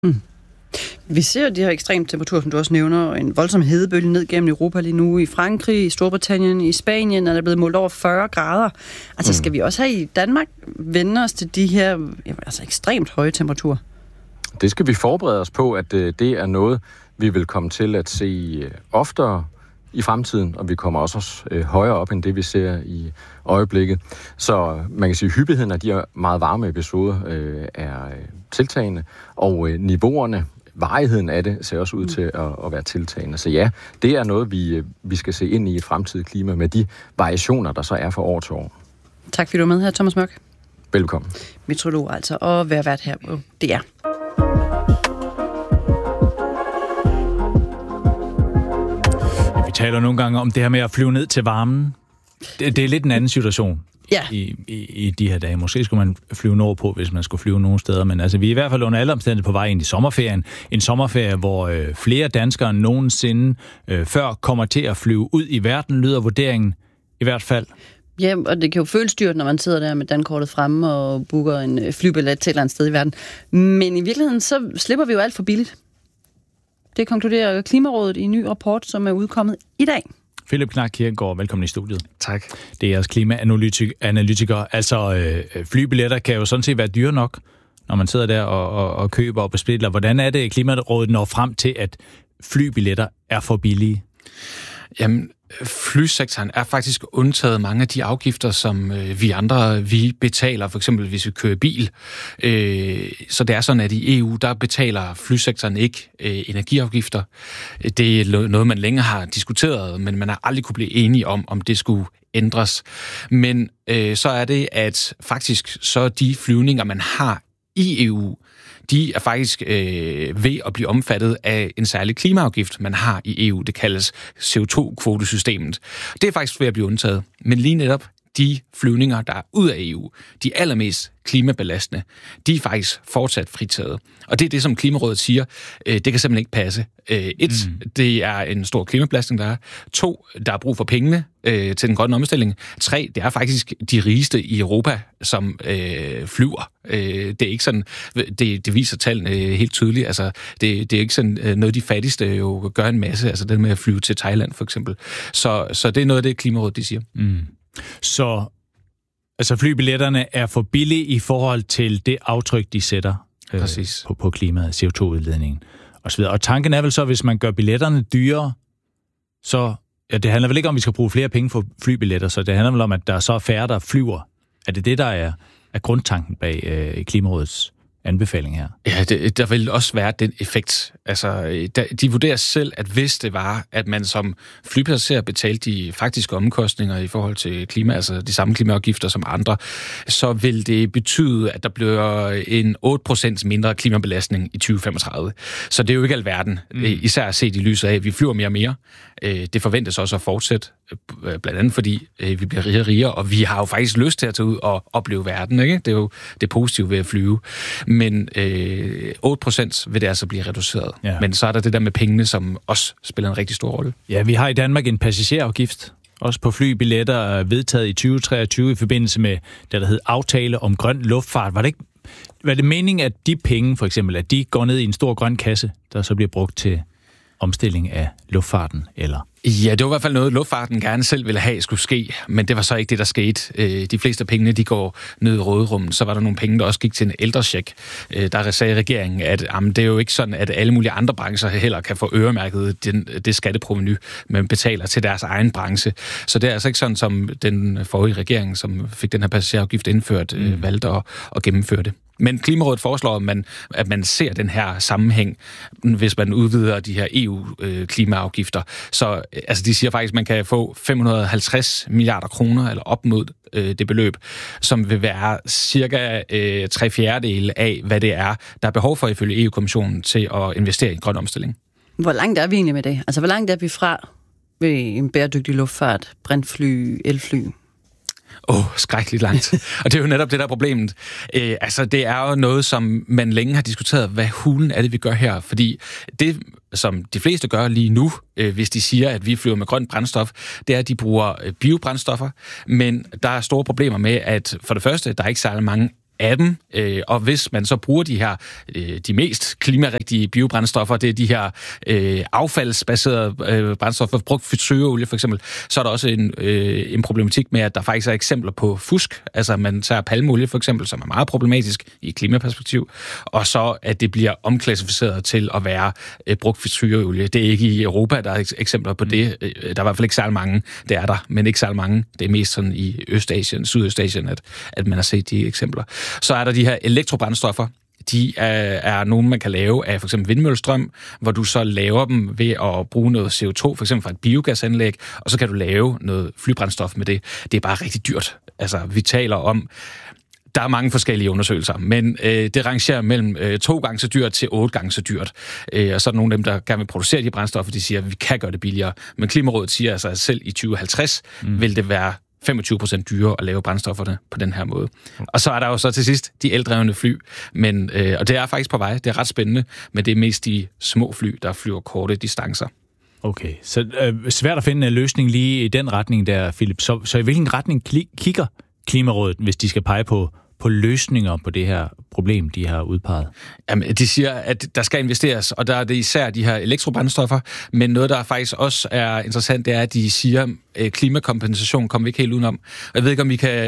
Vi ser de her ekstreme temperaturer, som du også nævner, en voldsom hedebølge ned gennem Europa lige nu. I Frankrig, i Storbritannien, i Spanien er der blevet målt over 40 grader. Altså skal vi også her i Danmark vende os til de her ekstremt høje temperaturer? Det skal vi forberede os på, at det er noget, vi vil komme til at se oftere i fremtiden, og vi kommer også højere op end det, vi ser i øjeblikket. Så man kan sige, at hyppigheden af de her meget varme episoder er tiltagende, og niveauerne, varigheden af det, ser også ud til at være tiltagende. Så ja, det er noget, vi skal se ind i et fremtidigt klima med de variationer, der så er fra år til år. Tak fordi du var med her, Thomas Mørk. Velkommen. Meteorolog altså, og vært her på DR. Vi taler nogle gange om det her med at flyve ned til varmen. Det er lidt en anden situation i de her dage. Måske skulle man flyve nordpå, hvis man skulle flyve nogle steder. Men altså, vi er i hvert fald under alle omstændigheder på vej ind i sommerferien. En sommerferie, hvor flere danskere end nogensinde før kommer til at flyve ud i verden, lyder vurderingen i hvert fald. Ja, og det kan jo føles dyrt, når man sidder der med dankortet fremme og booker en flybillet til et eller andet sted i verden. Men i virkeligheden, så slipper vi jo alt for billigt. Det konkluderer Klimarådet i en ny rapport, som er udkommet i dag. Philip Knark Kirkegaard, velkommen i studiet. Tak. Det er jeres klimaanalytiker. Altså, flybilletter kan jo sådan set være dyre nok, når man sidder der og køber og bestiller. Hvordan er det, Klimarådet når frem til, at flybilletter er for billige? Jamen, flysektoren er faktisk undtaget mange af de afgifter, som vi betaler, for eksempel hvis vi kører bil. Så det er sådan, at i EU, der betaler flysektoren ikke energiafgifter. Det er noget, man længe har diskuteret, men man har aldrig kunne blive enige om det skulle ændres. Men så er det, at faktisk så de flyvninger, man har i EU, de er faktisk ved at blive omfattet af en særlig klimaafgift, man har i EU. Det kaldes CO2-kvotesystemet. Det er faktisk ved at blive undtaget. Men lige netop de flyvninger, der er ud af EU, de allermest klimabelastende, de er faktisk fortsat fritaget. Og det er det, som Klimarådet siger, det kan simpelthen ikke passe. Det er en stor klimabelastning, der er. 2, der er brug for pengene til den grønne omstilling. 3, det er faktisk de rigeste i Europa, som flyver. Det er ikke sådan, det viser tallene helt tydeligt. Altså, det er ikke sådan noget, de fattigste jo gør en masse, altså det med at flyve til Thailand for eksempel. Så det er noget af det, Klimarådet de siger. Så altså flybilletterne er for billige i forhold til det aftryk, de sætter på klimaet, CO2-udledningen osv. Og tanken er vel så, hvis man gør billetterne dyrere, så det handler vel ikke om, at vi skal bruge flere penge for flybilletter, så det handler vel om, at der så er færre, der flyver. Er det det, der er grundtanken bag Klimarådets anbefaling her? Ja, der vil også være den effekt. Altså, de vurderer selv, at hvis det var, at man som flypassager betalte de faktiske omkostninger i forhold til klima, altså de samme klimaafgifter som andre, så vil det betyde, at der bliver en 8% mindre klimabelastning i 2035. Så det er jo ikke alverden, især set i lyset af, at vi flyver mere og mere. Det forventes også at fortsætte, blandt andet fordi vi bliver rigere og rigere, og vi har jo faktisk lyst til at tage ud og opleve verden, ikke? Det er jo det positive ved at flyve. Men 8% vil det altså blive reduceret. Ja. Men så er der det der med pengene, som også spiller en rigtig stor rolle. Ja, vi har i Danmark en passagerafgift, også på flybilletter, vedtaget i 2023 i forbindelse med det, der hed aftale om grøn luftfart. Var det meningen, at de penge, for eksempel, at de går ned i en stor grøn kasse, der så bliver brugt til omstilling af luftfarten, eller? Ja, det var i hvert fald noget, luftfarten gerne selv ville have skulle ske, men det var så ikke det, der skete. De fleste af pengene, de går ned i råderummet. Så var der nogle penge, der også gik til en ældrecheck. Der sagde regeringen, at det er jo ikke sådan, at alle mulige andre brancher heller kan få øremærket det skatteprovenu, man betaler til deres egen branche. Så det er altså ikke sådan, som den forrige regering, som fik den her passagerafgift indført, valgte at gennemføre det. Men Klimarådet foreslår, at man ser den her sammenhæng, hvis man udvider de her EU-klimaafgifter. Så altså, de siger faktisk, at man kan få 550 milliarder kroner, eller op mod det beløb, som vil være cirka 3/4 af, hvad det er, der er behov for ifølge EU-kommissionen til at investere i grøn omstilling. Hvor langt er vi egentlig med det? Altså, hvor langt er vi fra ved en bæredygtig luftfart, brintfly, elfly? Skrækkeligt langt. Og det er jo netop det, der er problemet. Det er jo noget, som man længe har diskuteret. Hvad hulen er det, vi gør her? Fordi det, som de fleste gør lige nu, hvis de siger, at vi flyver med grønt brændstof, det er, at de bruger biobrændstoffer. Men der er store problemer med, at for det første, der er ikke særlig mange af dem, og hvis man så bruger de mest klimarigtige biobrændstoffer, det er de her affaldsbaserede brændstoffer, brugt fritureolie for eksempel, så er der også en problematik med, at der faktisk er eksempler på fusk. Altså man tager palmeolie for eksempel, som er meget problematisk i et klimaperspektiv, og så at det bliver omklassificeret til at være brugt fritureolie. Det er ikke i Europa, der er eksempler på det. Der er i hvert fald ikke særlig mange. Det er der, men ikke særlig mange. Det er mest sådan i Østasien, Sydøstasien, at man har set de eksempler. Så er der de her elektrobrændstoffer. De er nogle, man kan lave af for eksempel vindmøllestrøm, hvor du så laver dem ved at bruge noget CO2, for eksempel fra et biogasanlæg, og så kan du lave noget flybrændstof med det. Det er bare rigtig dyrt. Altså, vi taler om... Der er mange forskellige undersøgelser, men det rangerer mellem 2 gange så dyrt til 8 gange så dyrt. Og så er der nogle af dem, der gerne vil producere de brændstoffer, de siger, at vi kan gøre det billigere. Men Klimarådet siger altså, at selv i 2050 vil det være 25% dyrere at lave brændstofferne på den her måde. Og så er der jo så til sidst de eldrevne fly, og det er faktisk på vej. Det er ret spændende, men det er mest de små fly, der flyver korte distancer. Okay, så svært at finde en løsning lige i den retning der, Philip. Så i hvilken retning kigger Klimarådet, hvis de skal pege på løsninger på det her problem, de har udpeget? Jamen, de siger, at der skal investeres, og der er det især de her elektrobrændstoffer, men noget, der faktisk også er interessant, det er, at de siger, at klimakompensation kommer vi ikke helt udenom. Jeg ved ikke,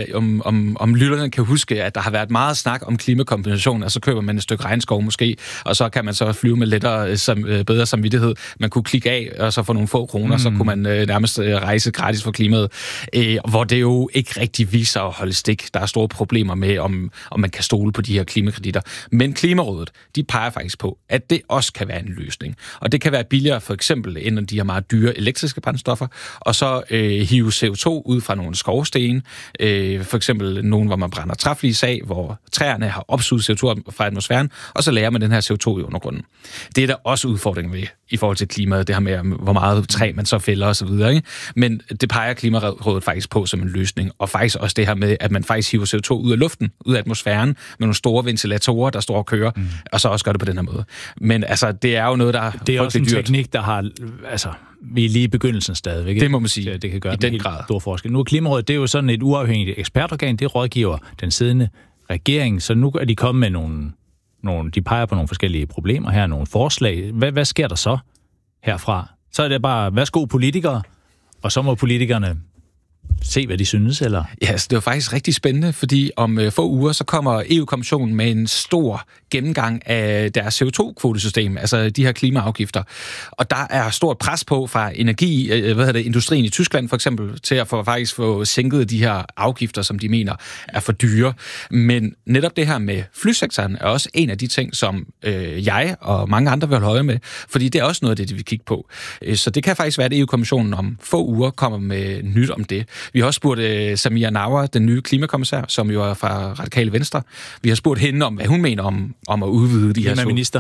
om lytterne kan huske, at der har været meget snak om klimakompensation, og så køber man et stykke regnskov måske, og så kan man så flyve med bedre samvittighed. Man kunne klikke af, og så få nogle få kroner, så kunne man nærmest rejse gratis for klimaet, hvor det jo ikke rigtig viser at holde stik. Der er store problemer med, om man kan stole på de her klimakreditter. Men Klimarådet, de peger faktisk på, at det også kan være en løsning. Og det kan være billigere for eksempel end de her meget dyre elektriske brændstoffer, og så hive CO2 ud fra nogle skorstene, for eksempel nogle, hvor man brænder træflis af, hvor træerne har opsuget CO2 fra atmosfæren, og så lærer man den her CO2 i undergrunden. Det er der også udfordringer ved i forhold til klimaet, det her med, hvor meget træ man så fælder og så videre, ikke? Men det peger Klimarådet faktisk på som en løsning, og faktisk også det her med, at man faktisk hiver CO2 ud af luften, ud af atmosfæren, med nogle store ventilatorer, der står og kører, og så også gør det på den her måde. Men altså, det er jo noget, der det er også en teknik, der har, altså, vi er lige i begyndelsen stadigvæk. Det må man sige. Det kan gøre en helt stor forskel. Nu er Klimarådet, det er jo sådan et uafhængigt ekspertorgan, det rådgiver den siddende regering, så nu er de kommet med de peger på nogle forskellige problemer her, nogle forslag. Hvad sker der så herfra? Så er det bare, værsgo politikere, og så må politikerne se, hvad de synes, eller? Ja, så det var faktisk rigtig spændende, fordi om få uger, så kommer EU-kommissionen med en stor gennemgang af deres CO2-kvotesystem, altså de her klimaafgifter. Og der er stort pres på fra industrien i Tyskland for eksempel, til at faktisk få sænket de her afgifter, som de mener er for dyre. Men netop det her med flysektoren er også en af de ting, som jeg og mange andre vil holde øje med, fordi det er også noget af det, de vil kigge på. Så det kan faktisk være, at EU-kommissionen om få uger kommer med nyt om det. Vi har også spurgt Samia Nawar, den nye klimakommissær, som jo er fra Radikale Venstre. Vi har spurgt hende om, hvad hun mener om at udvide de her... Klimaminister.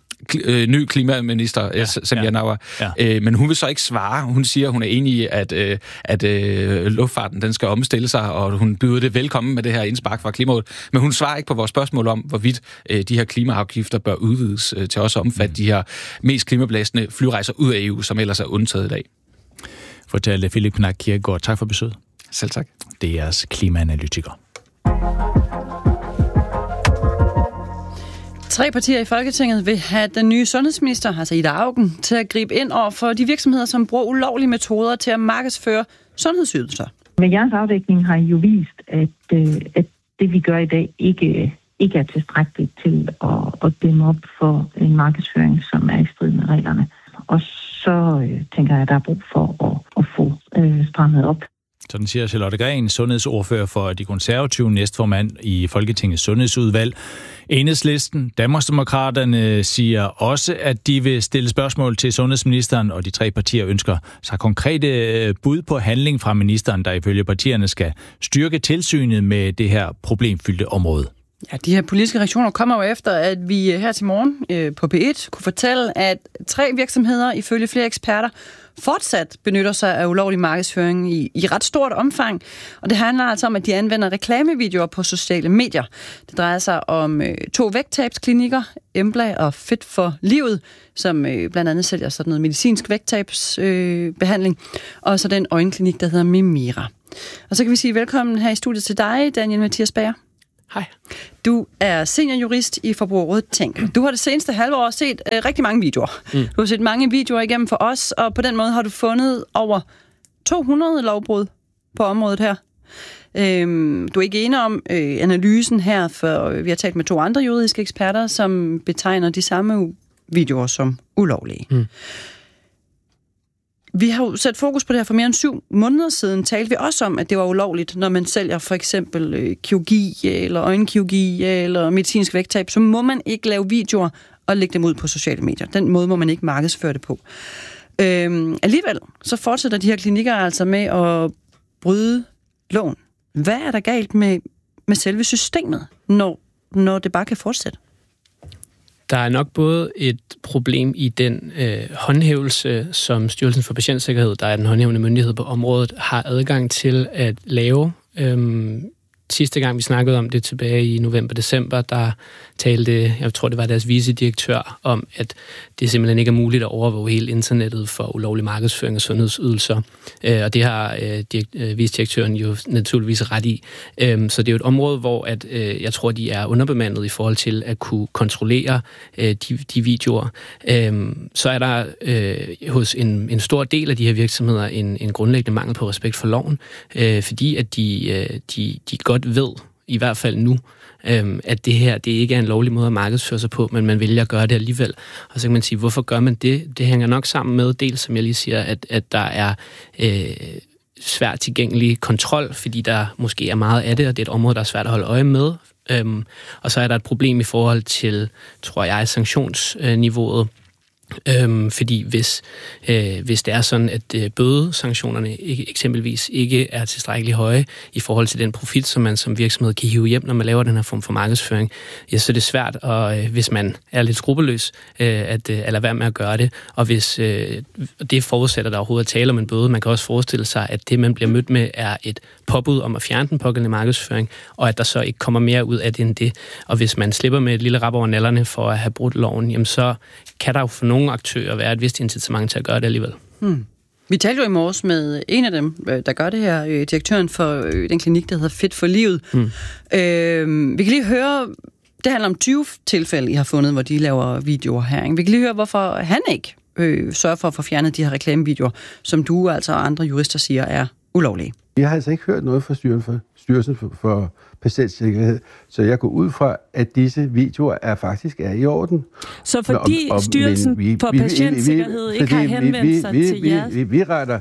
Ny klimaminister, Samia Nawar. Ja. Men hun vil så ikke svare. Hun siger, hun er enig i, at luftfarten den skal omstille sig, og hun byder det velkommen med det her indspark fra Klimarådet. Men hun svarer ikke på vores spørgsmål om, hvorvidt de her klimaafgifter bør udvides til også at omfatte de her mest klimabelastende flyrejser ud af EU, som ellers er undtaget i dag. Fortalte Philip Knack Kirkegaard. Tak for besøget. Selv tak. Det er jeres klimaanalytiker. 3 partier i Folketinget vil have den nye sundhedsminister, altså Ida Auken, til at gribe ind over for de virksomheder, som bruger ulovlige metoder til at markedsføre sundhedsydelser. Med jeres afdækning har I jo vist, at det vi gør i dag ikke er tilstrækkeligt til at dæmme op for en markedsføring, som er i strid med reglerne. Og så tænker jeg, at der er brug for at få strammet op. Sådan siger Charlotte Gren, sundhedsordfører for De Konservative, næstformand i Folketingets sundhedsudvalg. Enhedslisten, Danmarksdemokraterne siger også, at de vil stille spørgsmål til sundhedsministeren, og de 3 partier ønsker sig konkrete bud på handling fra ministeren, der ifølge partierne skal styrke tilsynet med det her problemfyldte område. Ja, de her politiske reaktioner kommer jo efter, at vi her til morgen på P1 kunne fortælle, at 3 virksomheder, ifølge flere eksperter, fortsat benytter sig af ulovlig markedsføring i ret stort omfang. Og det handler altså om, at de anvender reklamevideoer på sociale medier. Det drejer sig om 2 vægttabsklinikker, Embla og Fit for Livet, som blandt andet sælger sådan noget medicinsk vægttabsbehandling, og så den øjenklinik, der hedder Mimira. Og så kan vi sige velkommen her i studiet til dig, Daniel Mathias Bager. Hej. Du er seniorjurist i Forbrugerrådet Tænk. Du har det seneste halve år set rigtig mange videoer. Du har set mange videoer igennem for os, og på den måde har du fundet over 200 lovbrud på området her. Du er ikke enig om analysen her, for vi har talt med 2 andre juridiske eksperter, som betegner de samme videoer som ulovlige. Vi har jo sat fokus på det her for mere end 7 måneder siden. Talte vi også om, at det var ulovligt, når man sælger for eksempel kirurgi, eller øjenkirurgi, eller medicinsk vægttab, så må man ikke lave videoer og lægge dem ud på sociale medier. Den måde må man ikke markedsføre det på. Alligevel så fortsætter de her klinikker altså med at bryde loven. Hvad er der galt med selve systemet, når det bare kan fortsætte? Der er nok både et problem i den håndhævelse, som Styrelsen for Patientsikkerhed, der er den håndhævende myndighed på området, har adgang til at lave. Sidste gang, vi snakkede om det tilbage i november-december, der talte, jeg tror, det var deres vicedirektør, om, at det simpelthen ikke er muligt at overvåge hele internettet for ulovlig markedsføring af sundhedsydelser. Og det har vicedirektøren jo naturligvis ret i. Så det er jo et område, hvor at, jeg tror, de er underbemandet i forhold til at kunne kontrollere de videoer. Så er der hos en stor del af de her virksomheder en grundlæggende mangel på respekt for loven, fordi at de godt ved, i hvert fald nu, at det her, det ikke er en lovlig måde at markedsføre sig på, men man vælger at gøre det alligevel. Og så kan man sige, hvorfor gør man det? Det hænger nok sammen med, dels som jeg lige siger, at der er svært tilgængelig kontrol, fordi der måske er meget af det, og det er et område, der er svært at holde øje med. Og så er der et problem i forhold til, tror jeg, sanktionsniveauet. Fordi hvis det er sådan, at bødesanktionerne eksempelvis ikke er tilstrækkeligt høje i forhold til den profit, som man som virksomhed kan hive hjem, når man laver den her form for markedsføring, ja, så er det svært, og hvis man er lidt skrupelløs, at lade være med at gøre det. Og hvis det forudsætter, der overhovedet tale om en bøde, man kan også forestille sig, at det, man bliver mødt med, er et påbud om at fjerne den pågældende markedsføring, og at der så ikke kommer mere ud af det end det. Og hvis man slipper med et lille rap over nallerne for at have brudt loven, jamen så kan der jo for nogle aktører være et vist incitament til at gøre det alligevel. Vi talte jo i morges med en af dem, der gør det her, direktøren for den klinik, der hedder Fit for Livet. Vi kan lige høre, det handler om 20 tilfælde, I har fundet, hvor de laver videoer her. Vi kan lige høre, hvorfor han ikke sørger for at få fjernet de her reklamevideoer, som du altså og andre jurister siger er ulovlige. Jeg har altså ikke hørt noget fra Styrelsen for Patientsikkerhed, så jeg går ud fra, at disse videoer faktisk er i orden. Så fordi Styrelsen for Patientsikkerhed ikke har henvendt sig til jer?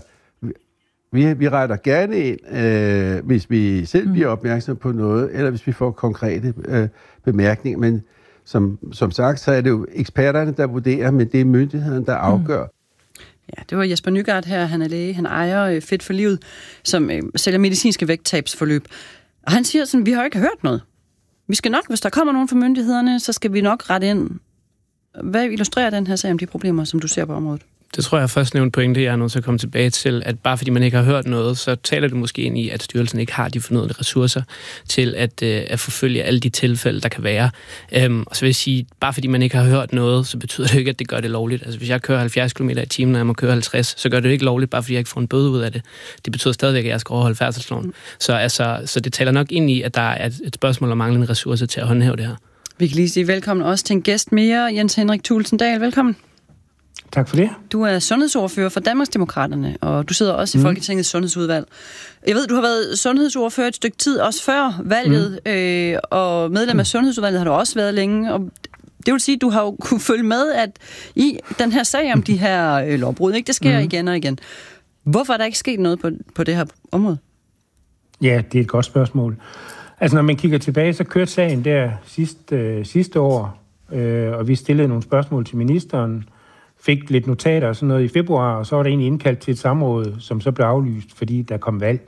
Vi retter gerne ind, hvis vi selv bliver opmærksom på noget, eller hvis vi får konkrete bemærkninger. Men som sagt, så er det jo eksperterne, der vurderer, men det er myndighederne, der afgør. Ja, det var Jesper Nygaard her, han er læge, han ejer Fit for Livet, som sælger medicinske vægttabsforløb. Og han siger sådan, vi har ikke hørt noget. Vi skal nok, hvis der kommer nogen fra myndighederne, så skal vi nok rette ind. Hvad illustrerer den her sag om de problemer, som du ser på området? Det tror jeg først nævnte pointe, jeg er nødt til at komme tilbage til, at bare fordi man ikke har hørt noget, så taler det måske ind i, at styrelsen ikke har de fornødne ressourcer til at forfølge alle de tilfælde, der kan være. Og så vil jeg sige, bare fordi man ikke har hørt noget, så betyder det ikke, at det gør det lovligt. Altså hvis jeg kører 70 km i timen, og jeg må køre 50, så gør det ikke lovligt, bare fordi jeg ikke får en bøde ud af det. Det betyder stadigvæk, at jeg skal overholde færdselsloven. Så det taler nok ind i, at der er et spørgsmål om manglende ressourcer til at håndhæve det her. Vi kan lige sige velkommen også til en gæst mere, Jens Henrik Thulesen Dahl. Velkommen. Tak for det. Du er sundhedsordfører for Danmarksdemokraterne, og du sidder også i Folketingets sundhedsudvalg. Jeg ved, du har været sundhedsordfører et stykke tid, også før valget, og medlem af sundhedsudvalget har du også været længe. Og det vil sige, at du har jo kunne følge med, at i den her sag om de her lovbrud, ikke, det sker igen og igen. Hvorfor er der ikke sket noget på det her område? Ja, det er et godt spørgsmål. Altså, når man kigger tilbage, så kørte sagen der sidste år, og vi stillede nogle spørgsmål til ministeren, fik lidt notater og sådan noget i februar, og så var der egentlig indkaldt til et samråd, som så blev aflyst, fordi der kom valg.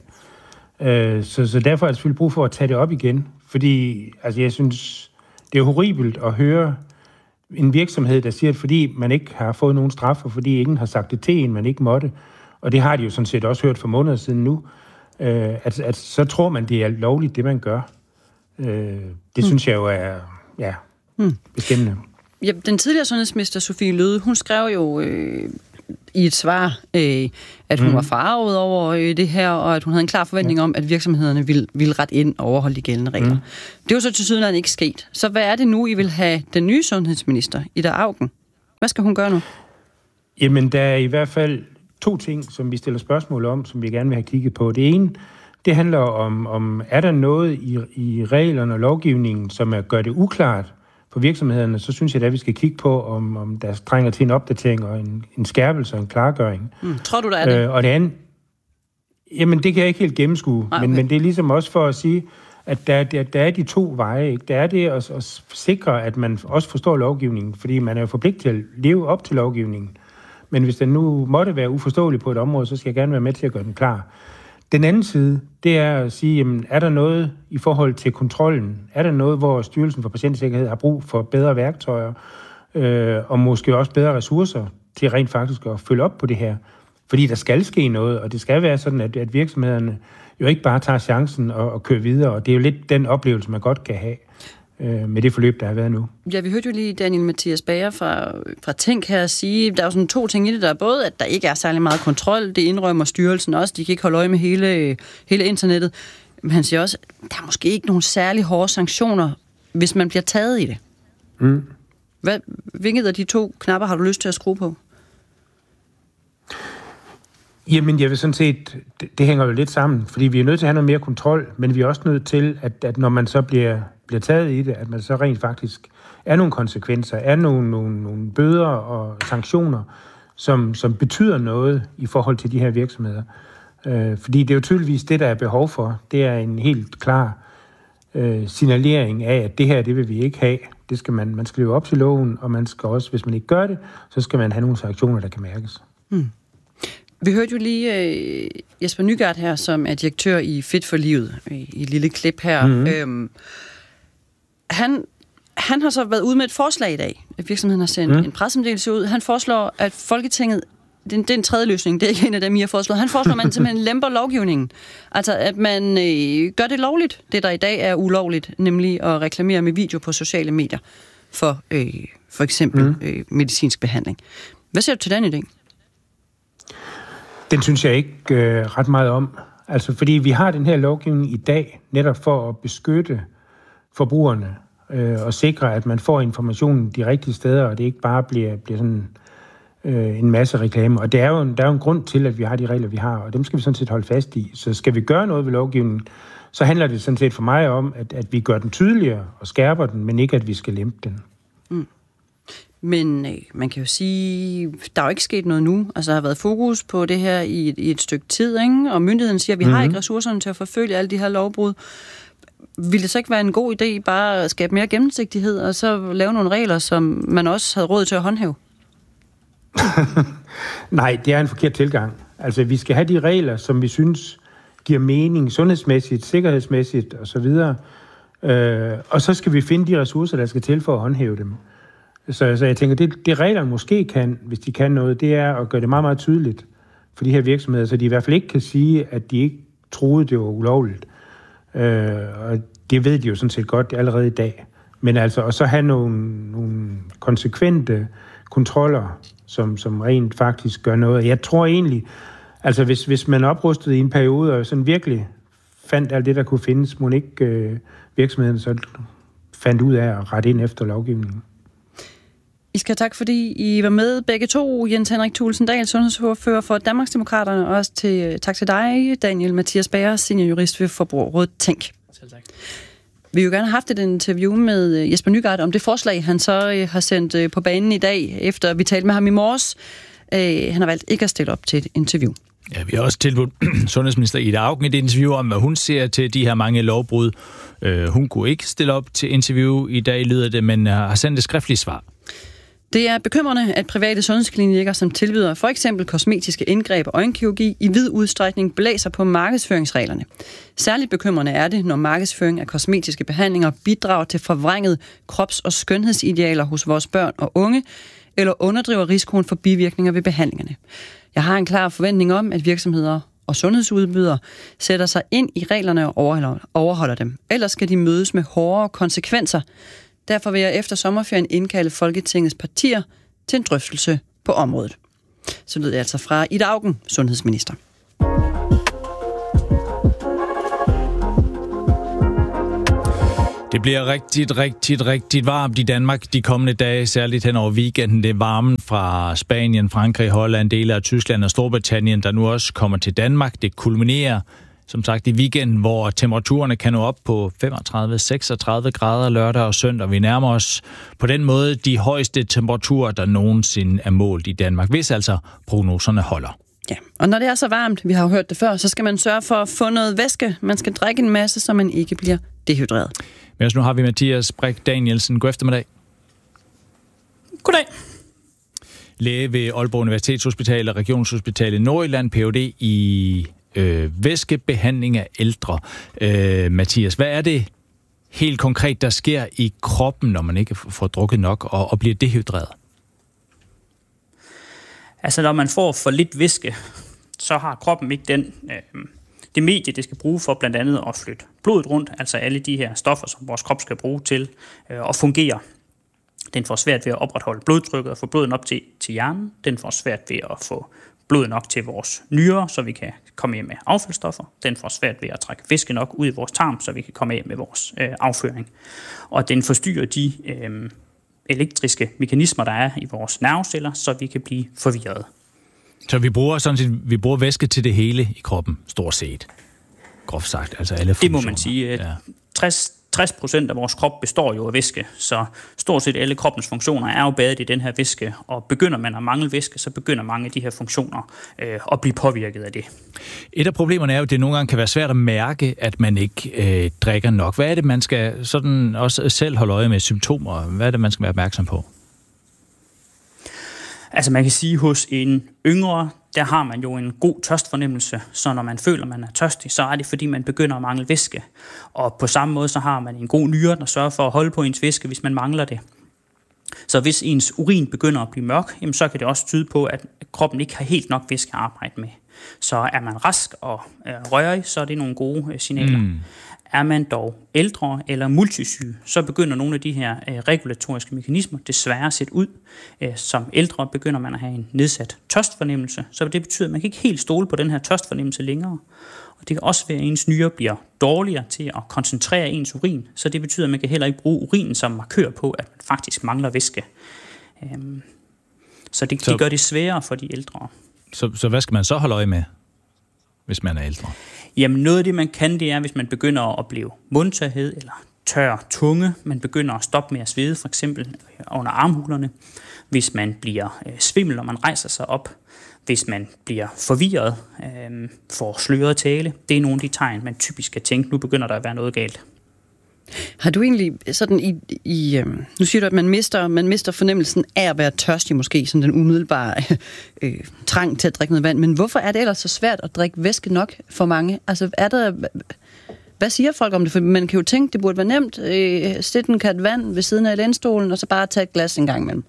Så derfor er der selvfølgelig brug for at tage det op igen, fordi altså, jeg synes, det er horribelt at høre en virksomhed, der siger, at fordi man ikke har fået nogen straf, og fordi ingen har sagt det til en, man ikke måtte, og det har de jo sådan set også hørt for måneder siden nu, at så tror man, det er lovligt, det man gør. Det synes jeg jo er beskæmmende. Ja, den tidligere sundhedsminister Sophie Løhde, hun skrev jo i et svar, at hun var farvet over det her, og at hun havde en klar forventning om, at virksomhederne ville rette ind og overholde de gældende regler. Det var så til sydenland ikke sket. Så hvad er det nu, I vil have den nye sundhedsminister, Ida Auken? Hvad skal hun gøre nu? Jamen, der er i hvert fald 2 ting, som vi stiller spørgsmål om, som vi gerne vil have kigget på. Det ene, det handler om er der noget i reglerne og lovgivningen, som gør det uklart for virksomhederne, så synes jeg, at vi skal kigge på, om der trænger til en opdatering og en skærpelse og en klargøring. Tror du, der er det? Og det andet, jamen det kan jeg ikke helt gennemskue, men det er ligesom også for at sige, at der er de 2 veje. Ikke? Der er det at sikre, at man også forstår lovgivningen, fordi man er jo forpligtet til at leve op til lovgivningen. Men hvis den nu måtte være uforståelig på et område, så skal jeg gerne være med til at gøre den klar. Den anden side, det er at sige, jamen, er der noget i forhold til kontrollen? Er der noget, hvor Styrelsen for Patientsikkerhed har brug for bedre værktøjer, og måske også bedre ressourcer til rent faktisk at følge op på det her? Fordi der skal ske noget, og det skal være sådan, at virksomhederne jo ikke bare tager chancen og kører videre, og det er jo lidt den oplevelse, man godt kan have med det forløb, der har været nu. Ja, vi hørte jo lige Daniel Mathias Bager fra Tænk her sige, der er jo sådan 2 ting i det, der er både, at der ikke er særlig meget kontrol, det indrømmer styrelsen også, de kan ikke holde øje med hele internettet, men han siger også, at der er måske ikke nogen særlig hårde sanktioner, hvis man bliver taget i det. Hvilket af de 2 knapper har du lyst til at skrue på? Jamen, jeg vil sådan set, det hænger jo lidt sammen, fordi vi er nødt til at have noget mere kontrol, men vi er også nødt til, at når man så bliver taget i det, at man så rent faktisk er nogle konsekvenser, er nogle bøder og sanktioner, som betyder noget i forhold til de her virksomheder. Fordi det er jo tydeligvis det, der er behov for. Det er en helt klar signalering af, at det her, det vil vi ikke have. Det skal man skal leve op til loven, og man skal også, hvis man ikke gør det, så skal man have nogle sanktioner, der kan mærkes. Vi hørte jo lige Jesper Nygaard her, som er direktør i Fit for Livet, i et lille klip her. Han har så været ude med et forslag i dag. Virksomheden har sendt en pressemeddelelse ud. Han foreslår, at Folketinget, det er en tredje løsning, det er ikke en af dem, I har foreslået. Han foreslår, at man simpelthen lemper lovgivningen. Altså, at man gør det lovligt, det der i dag er ulovligt, nemlig at reklamere med video på sociale medier for eksempel medicinsk behandling. Hvad siger du til den idé? Den synes jeg ikke ret meget om. Altså, fordi vi har den her lovgivning i dag, netop for at beskytte forbrugerne og sikre, at man får informationen de rigtige steder, og det ikke bare bliver sådan en masse reklame. Og der er jo en grund til, at vi har de regler, vi har, og dem skal vi sådan set holde fast i. Så skal vi gøre noget ved lovgivningen, så handler det sådan set for mig om, at vi gør den tydeligere og skærper den, men ikke, at vi skal lempe den. Men man kan jo sige, der er jo ikke sket noget nu. Altså, der har været fokus på det her i et stykke tid, ikke? Og myndigheden siger, at vi har ikke ressourcerne til at forfølge alle de her lovbrud. Vil det så ikke være en god idé bare at skabe mere gennemsigtighed, og så lave nogle regler, som man også havde råd til at håndhæve? Nej, det er en forkert tilgang. Altså, vi skal have de regler, som vi synes giver mening sundhedsmæssigt, sikkerhedsmæssigt osv. Og så skal vi finde de ressourcer, der skal til for at håndhæve dem. Så jeg tænker, det reglerne måske kan, hvis de kan noget, det er at gøre det meget, meget tydeligt for de her virksomheder, så de i hvert fald ikke kan sige, at de ikke troede, det var ulovligt. Og det ved de jo sådan set godt allerede i dag. Men altså, og så have nogle konsekvente kontroller, som rent faktisk gør noget. Jeg tror egentlig, altså hvis man oprustede i en periode, og sådan virkelig fandt alt det, der kunne findes, må ikke virksomheden så fandt ud af at rette ind efter lovgivningen. I skal tak, fordi I var med begge 2. Jens Henrik Thulesen Dahl, sundhedsordfører for Danmarksdemokraterne, og også tak til dig, Daniel Mathias Bager, seniorjurist ved Forbrugerrådet Tænk. Selv tak. Vi vil jo gerne have haft et interview med Jesper Nygaard om det forslag, han så har sendt på banen i dag, efter vi talte med ham i morges. Han har valgt ikke at stille op til et interview. Ja, vi har også tilbudt sundhedsminister Ida Auken et interview om, hvad hun ser til de her mange lovbrud. Hun kunne ikke stille op til interview i dag, lyder det, men har sendt et skriftligt svar. Det er bekymrende, at private sundhedsklinikker, som tilbyder for eksempel kosmetiske indgreb og øjenkirurgi, i vid udstrækning blæser på markedsføringsreglerne. Særligt bekymrende er det, når markedsføring af kosmetiske behandlinger bidrager til forvrænget krops- og skønhedsidealer hos vores børn og unge, eller underdriver risikoen for bivirkninger ved behandlingerne. Jeg har en klar forventning om, at virksomheder og sundhedsudbydere sætter sig ind i reglerne og overholder dem. Ellers skal de mødes med hårdere konsekvenser. Derfor vil jeg efter sommerferien indkalde Folketingets partier til en drøftelse på området. Så lød det altså fra Ida Auken, sundhedsminister. Det bliver rigtig varmt i Danmark de kommende dage, særligt hen over weekenden. Det er varmen fra Spanien, Frankrig, Holland, dele af Tyskland og Storbritannien, der nu også kommer til Danmark. Det kulminerer, som sagt, i weekenden, hvor temperaturerne kan nå op på 35-36 grader lørdag og søndag. Vi nærmer os på den måde de højeste temperaturer, der nogensinde er målt i Danmark, hvis altså prognoserne holder. Ja, og når det er så varmt, vi har jo hørt det før, så skal man sørge for at få noget væske. Man skal drikke en masse, så man ikke bliver dehydreret. Men nu har vi Mathias Brix Danielsen. God eftermiddag. Goddag. Læge ved Aalborg Universitetshospital og Regionshospitalet Nordjylland, Ph.D. i væskebehandling af ældre. Mathias, hvad er det helt konkret, der sker i kroppen, når man ikke får drukket nok og bliver dehydreret? Altså, når man får for lidt væske, så har kroppen ikke det medie, det skal bruge for blandt andet at flytte blodet rundt, altså alle de her stoffer, som vores krop skal bruge til at fungere. Den får svært ved at opretholde blodtrykket og få blodet op til hjernen. Den får svært ved at få blodet nok til vores nyrer, så vi kan komme af med affaldsstoffer. Den får svært ved at trække væske nok ud i vores tarm, så vi kan komme af med vores afføring. Og den forstyrrer de elektriske mekanismer, der er i vores nerveceller, så vi kan blive forvirret. Så vi bruger væske til det hele i kroppen, stort set. Groft sagt, altså alle funktioner. Det må man sige. Ja. 60% af vores krop består jo af væske, så stort set alle kroppens funktioner er jo badet i den her væske, og begynder man at mangle væske, så begynder mange af de her funktioner at blive påvirket af det. Et af problemerne er jo, at det nogle gange kan være svært at mærke, at man ikke drikker nok. Hvad er det, man skal sådan også selv holde øje med symptomer? Hvad er det, man skal være opmærksom på? Altså man kan sige, hos en yngre, der har man jo en god tørstfornemmelse, så når man føler, man er tørstig, så er det fordi, man begynder at mangle væske. Og på samme måde, så har man en god nyre, der sørger for at holde på ens væske, hvis man mangler det. Så hvis ens urin begynder at blive mørk, jamen, så kan det også tyde på, at kroppen ikke har helt nok væske at arbejde med. Så er man rask og rørig, så er det nogle gode signaler. Er man dog ældre eller multisyg, så begynder nogle af de her regulatoriske mekanismer desværre at sætte ud. Som ældre begynder man at have en nedsat tørstfornemmelse, så det betyder, at man kan ikke helt stole på den her tørstfornemmelse længere. Og det kan også være, at ens nyre bliver dårligere til at koncentrere ens urin, så det betyder, at man kan heller ikke bruge urinen som markør på, at man faktisk mangler væske. Så det gør det sværere for de ældre. Så hvad skal man så holde øje med, hvis man er ældre? Jamen noget af det, man kan, det er, hvis man begynder at blive mundtørhed eller tør tunge. Man begynder at stoppe med at svede, for eksempel under armhulerne. Hvis man bliver svimmel, når man rejser sig op. Hvis man bliver forvirret, får sløret tale. Det er nogle af de tegn, man typisk skal tænke, nu begynder der at være noget galt. Har du egentlig sådan nu siger du, at man mister fornemmelsen af at være tørstig måske, som den umiddelbare trang til at drikke noget vand, men hvorfor er det ellers så svært at drikke væske nok for mange? Altså hvad siger folk om det? For man kan jo tænke, det burde være nemt, sætte en kat vand ved siden af lænstolen, og så bare tage et glas en gang imellem.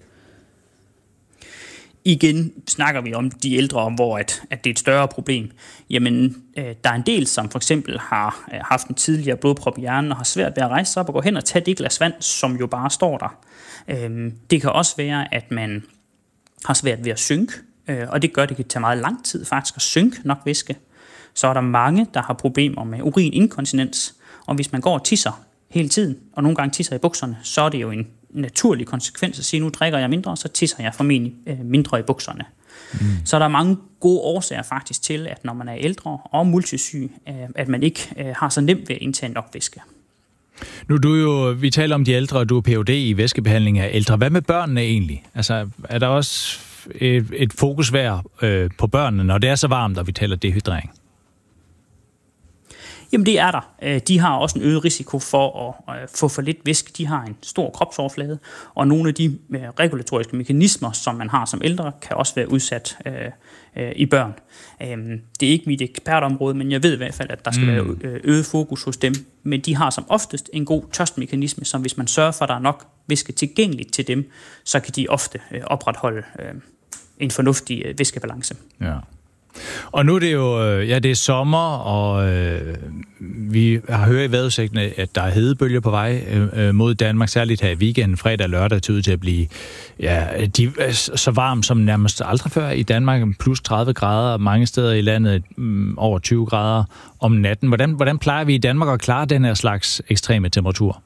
Igen snakker vi om de ældre, hvor at det er et større problem. Jamen, der er en del, som for eksempel har haft en tidligere blodprop i hjernen og har svært ved at rejse sig op og gå hen og tage det glas vand, som jo bare står der. Det kan også være, at man har svært ved at synke, og det kan tage meget lang tid faktisk at synke nok væske. Så er der mange, der har problemer med urininkontinens, og hvis man går og tisser hele tiden, og nogle gange tisser i bukserne, så er det jo en naturlig konsekvens at sige, nu drikker jeg mindre, så tisser jeg formentlig mindre i bukserne. Så der er mange gode årsager faktisk til, at når man er ældre og multisyg, at man ikke har så nemt ved at indtage nok væske. Vi taler om de ældre, og du er Ph.D. i væskebehandling af ældre. Hvad med børnene egentlig? Altså, er der også et fokus værd på børnene, når det er så varmt, og vi taler dehydrering? Jamen det er der. De har også en øget risiko for at få for lidt væske. De har en stor kropsoverflade, og nogle af de regulatoriske mekanismer, som man har som ældre, kan også være udsat i børn. Det er ikke mit ekspertområde, men jeg ved i hvert fald, at der skal være øget fokus hos dem. Men de har som oftest en god tørstmekanisme, som hvis man sørger for, at der er nok væske tilgængeligt til dem, så kan de ofte opretholde en fornuftig væskebalance. Ja. Og nu er det jo, det er sommer, og vi har hørt i vejrudsigten, at der er hedebølger på vej mod Danmark, særligt her i weekenden, fredag og lørdag, til ud til at blive så varm som nærmest aldrig før i Danmark, plus 30 grader, mange steder i landet over 20 grader om natten. Hvordan plejer vi i Danmark at klare den her slags ekstreme temperatur?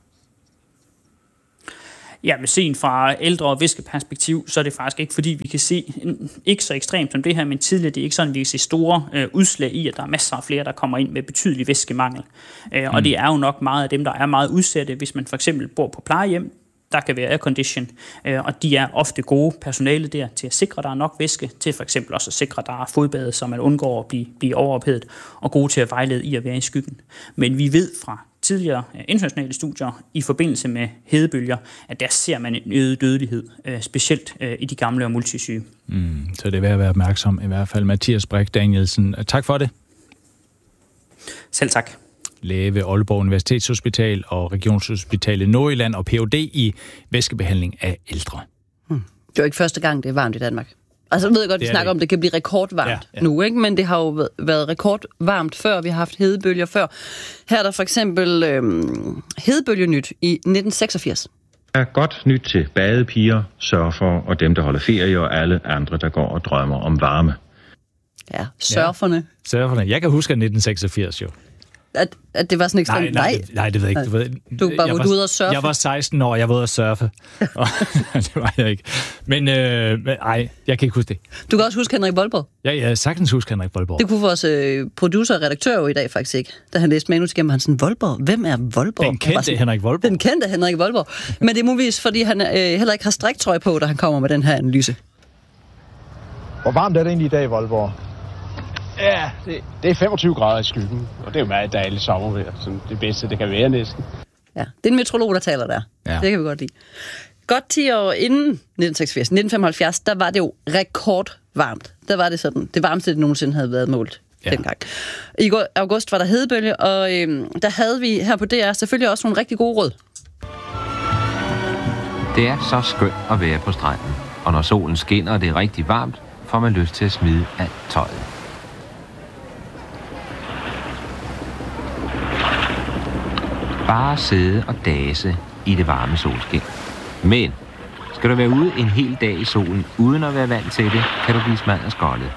Ja, men set fra ældre- og viskeperspektiv, så er det faktisk ikke, fordi vi kan se, ikke så ekstremt som det her, men tidligere, det er ikke sådan, vi kan se store udslag i, at der er masser af flere, der kommer ind med betydelig væskemangel. Og det er jo nok meget af dem, der er meget udsatte, hvis man for eksempel bor på plejehjem, der kan være aircondition, og de er ofte gode personale der til at sikre, at der er nok væske, til for eksempel også at sikre, at der er fodbade, så man undgår at blive overophedet, og gode til at vejlede i at være i skyggen. Men vi ved fra tidligere internationale studier i forbindelse med hedebølger, at der ser man en øget dødelighed, specielt i de gamle og multisyge. Så det er værd at være opmærksom i hvert fald. Mathias Brix Danielsen, tak for det. Selv tak. Læge ved Aalborg Universitetshospital og Regionshospitalet Nordjylland og Ph.D. i væskebehandling af ældre. Det er jo ikke første gang, det er varmt i Danmark. Altså, jeg ved godt, vi snakker om, det kan blive rekordvarmt nu, ikke? Men det har jo været rekordvarmt før. Vi har haft hedebølger før. Her er der for eksempel hedebølgenyt i 1986. Der er godt nyt til badepiger, surfer og dem, der holder ferie, og alle andre, der går og drømmer om varme. Ja, surferne. Surferne. Jeg kan huske 1986 jo. At det var sådan ekstremt... Nej, det ved jeg ikke. Du var ude og surfe? Jeg var 16 år, jeg var ude at surfe. Det var jeg ikke. Men jeg kan ikke huske det. Du kan også huske Henrik Voldborg? Ja, jeg sagtens huske Henrik Voldborg. Det kunne vores producer og redaktør jo i dag faktisk ikke. Da han læste manus igennem, han sådan, Voldborg? Hvem er Voldborg? Den kendte Henrik Voldborg. Den kendte Henrik Voldborg. Men det er muligvis, fordi han heller ikke har striktrøje på, da han kommer med den her analyse. Hvor varmt er det egentlig i dag i Voldborg? Ja, det er 25 grader i skyggen, og det er jo meget dejligt sommervejr, som det bedste, det kan være næsten. Ja, det er en meteorolog, der taler der. Ja. Det kan vi godt lide. Godt 10 år inden 1986, 1975, der var det jo rekordvarmt. Der var det sådan, det varmeste, det nogensinde havde været målt dengang. I august var der hedebølge, og der havde vi her på DR selvfølgelig også nogle rigtig gode råd. Det er så skønt at være på stranden, og når solen skinner, og det er rigtig varmt, får man lyst til at smide alt tøjet. Bare sidde og dase i det varme solskin. Men skal du være ude en hel dag i solen, uden at være vant til det, kan du blive smadret.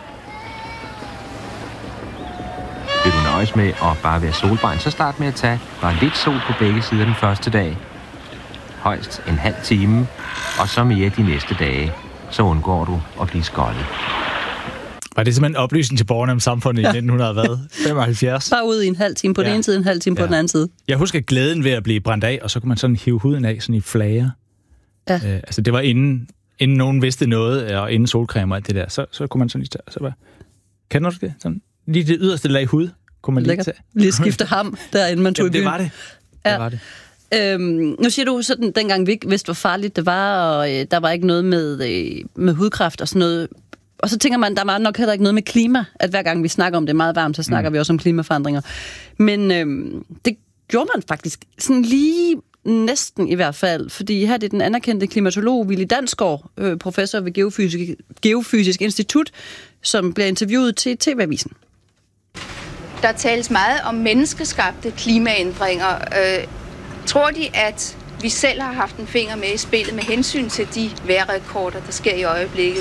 Vil du nøjes med at bare være solbrændt, så start med at tage bare lidt sol på begge sider den første dag. Højst en halv time, og så mere de næste dage. Så undgår du at blive skoldet. Var det simpelthen oplysning til borgerne om samfundet i 1975? Bare ud i en halv time på den ene side, en halv time på den anden side. Jeg husker glæden ved at blive brændt af, og så kunne man sådan hive huden af sådan i flager. Ja. Altså det var inden nogen vidste noget, og inden solcreme og alt det der, så kunne man sådan lige tage, så bare... Kender du det? Sådan, lige det yderste lag hud, kunne man lige tage. Lige skifte ham, derinde man tog i byen. Det var det. Ja. Det var det. Nu siger du sådan, dengang vi ikke vidste, hvor farligt det var, og der var ikke noget med hudkræft og sådan noget. Og så tænker man, der var nok heller ikke noget med klima, at hver gang vi snakker om det meget varmt, så snakker vi også om klimaforandringer. Men det gjorde man faktisk sådan lige næsten i hvert fald, fordi her er det den anerkendte klimatolog Willy Dansgaard, professor ved Geofysisk Institut, som bliver interviewet til TV-avisen. Der tales meget om menneskeskabte klimaændringer. Tror de, at vi selv har haft en finger med i spillet med hensyn til de vejrrekorder, der sker i øjeblikket?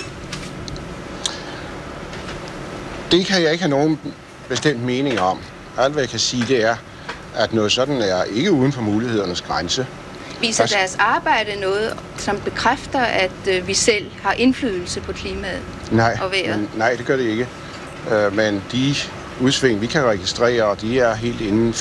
Det kan jeg ikke have nogen bestemt mening om. Alt hvad jeg kan sige, det er, at noget sådan er ikke uden for mulighedernes grænse. Viser deres arbejde noget, som bekræfter, at vi selv har indflydelse på klimaet og vejret? Nej, det gør det ikke. Men de udsving, vi kan registrere, de er helt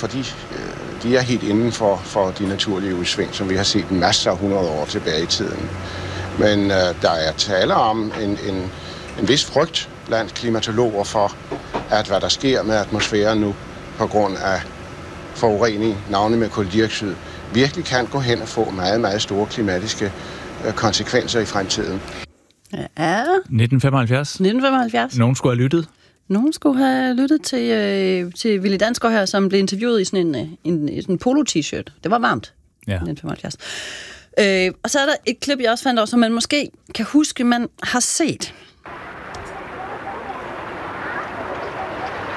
inden for de naturlige udsving, som vi har set en masse af 100 år tilbage i tiden. Men der er tale om en vis frygt blandt klimatologer for, at hvad der sker med atmosfæren nu på grund af forurening, navnlig med kuldioxid, virkelig kan gå hen og få meget, meget store klimatiske konsekvenser i fremtiden. Ja. 1975. Nogen skulle have lyttet. Nogen skulle have lyttet til Willy Dansgaard her, som blev interviewet i sådan en polo-t-shirt. Det var varmt. Ja. 1975. Og så er der et klip, jeg også fandt over, som man måske kan huske, man har set.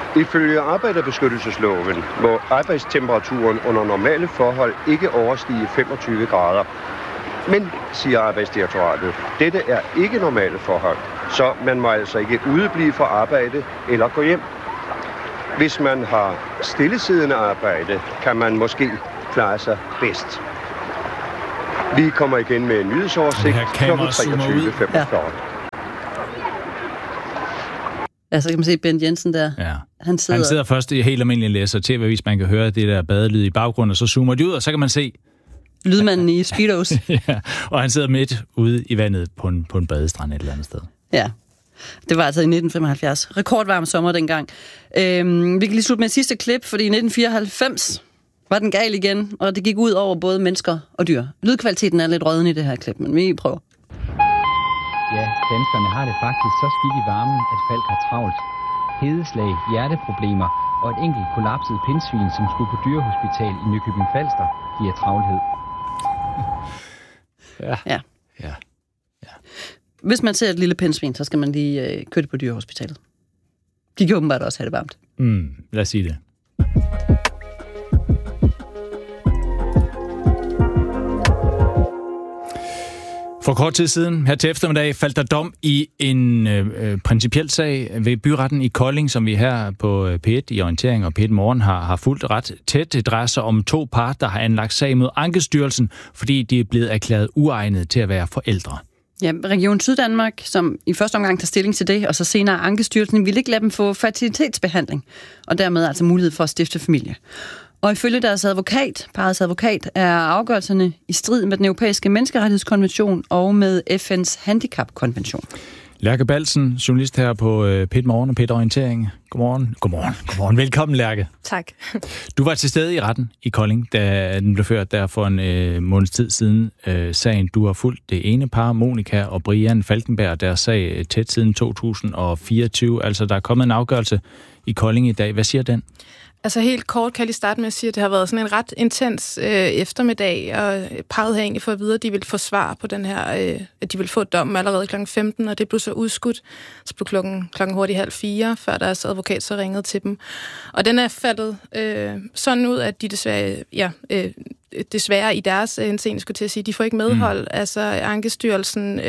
Ifølge arbejderbeskyttelsesloven må arbejdstemperaturen under normale forhold ikke overstige 25 grader. Men, siger Arbejdsdirektoratet, dette er ikke normale forhold, så man må altså ikke udeblive fra arbejde eller gå hjem. Hvis man har stillesiddende arbejde, kan man måske klare sig bedst. Vi kommer igen med en nyhedsoversigt kl. 23.45. Ja, så kan man se Bent Jensen der. Ja. Han sidder først i helt almindelig læser TV-avis, man kan høre det der badelyd i baggrunden, og så zoomer de ud, og så kan man se lydmanden i Speedos. Ja, og han sidder midt ude i vandet på en badestrand et eller andet sted. Ja, det var altså i 1975. Rekordvarm sommer dengang. Vi kan lige slutte med et sidste klip, fordi i 1994 var den gal igen, og det gik ud over både mennesker og dyr. Lydkvaliteten er lidt rødden i det her klip, men vi prøver. Ja, danskerne har det faktisk så skidt i varmen, at folk har travlt. Hedeslag, hjerteproblemer og et enkelt kollapset pindsvin, som skulle på dyrehospital i Nykøbing Falster, giver travlhed. Ja. Hvis man ser et lille pindsvin, så skal man lige køre det på dyrehospitalet. De kan åbenbart også have det varmt. Lad os sige det. For kort tid siden, her til eftermiddag, faldt der dom i en principiel sag ved byretten i Kolding, som vi her på P1 i Orientering og P1 Morgen har fulgt ret tæt. Det drejer sig om 2 par, der har anlagt sag mod Ankestyrelsen, fordi de er blevet erklæret uegnede til at være forældre. Ja, Region Syddanmark, som i første omgang tager stilling til det, og så senere Ankestyrelsen, ville ikke lade dem få fertilitetsbehandling, og dermed altså mulighed for at stifte familie. Og ifølge deres parets advokat, er afgørelserne i strid med den europæiske menneskerettighedskonvention og med FN's handicapkonvention. Lærke Balsen, journalist her på P1 Morgen og P1 Orientering. Godmorgen. Velkommen, Lærke. Tak. Du var til stede i retten i Kolding, da den blev ført der for en måneds tid siden. Sagen, du har fulgt det ene par, Monika og Brian Falkenberg, deres sag tæt siden 2024. Altså, der er kommet en afgørelse i Kolding i dag. Hvad siger den? Altså helt kort kan jeg lige starte med at sige, at det har været sådan en ret intens eftermiddag, og parret har egentlig fået at vide, at de ville få svar på den her, at de ville få dommen allerede kl. 15, og det blev så udskudt. Så blev klokken hurtigt 3:30, før deres advokat så ringede til dem. Og den er faldet sådan ud, at de desværre i deres indseende, skulle til at sige, de får ikke medhold. Altså Ankestyrelsen...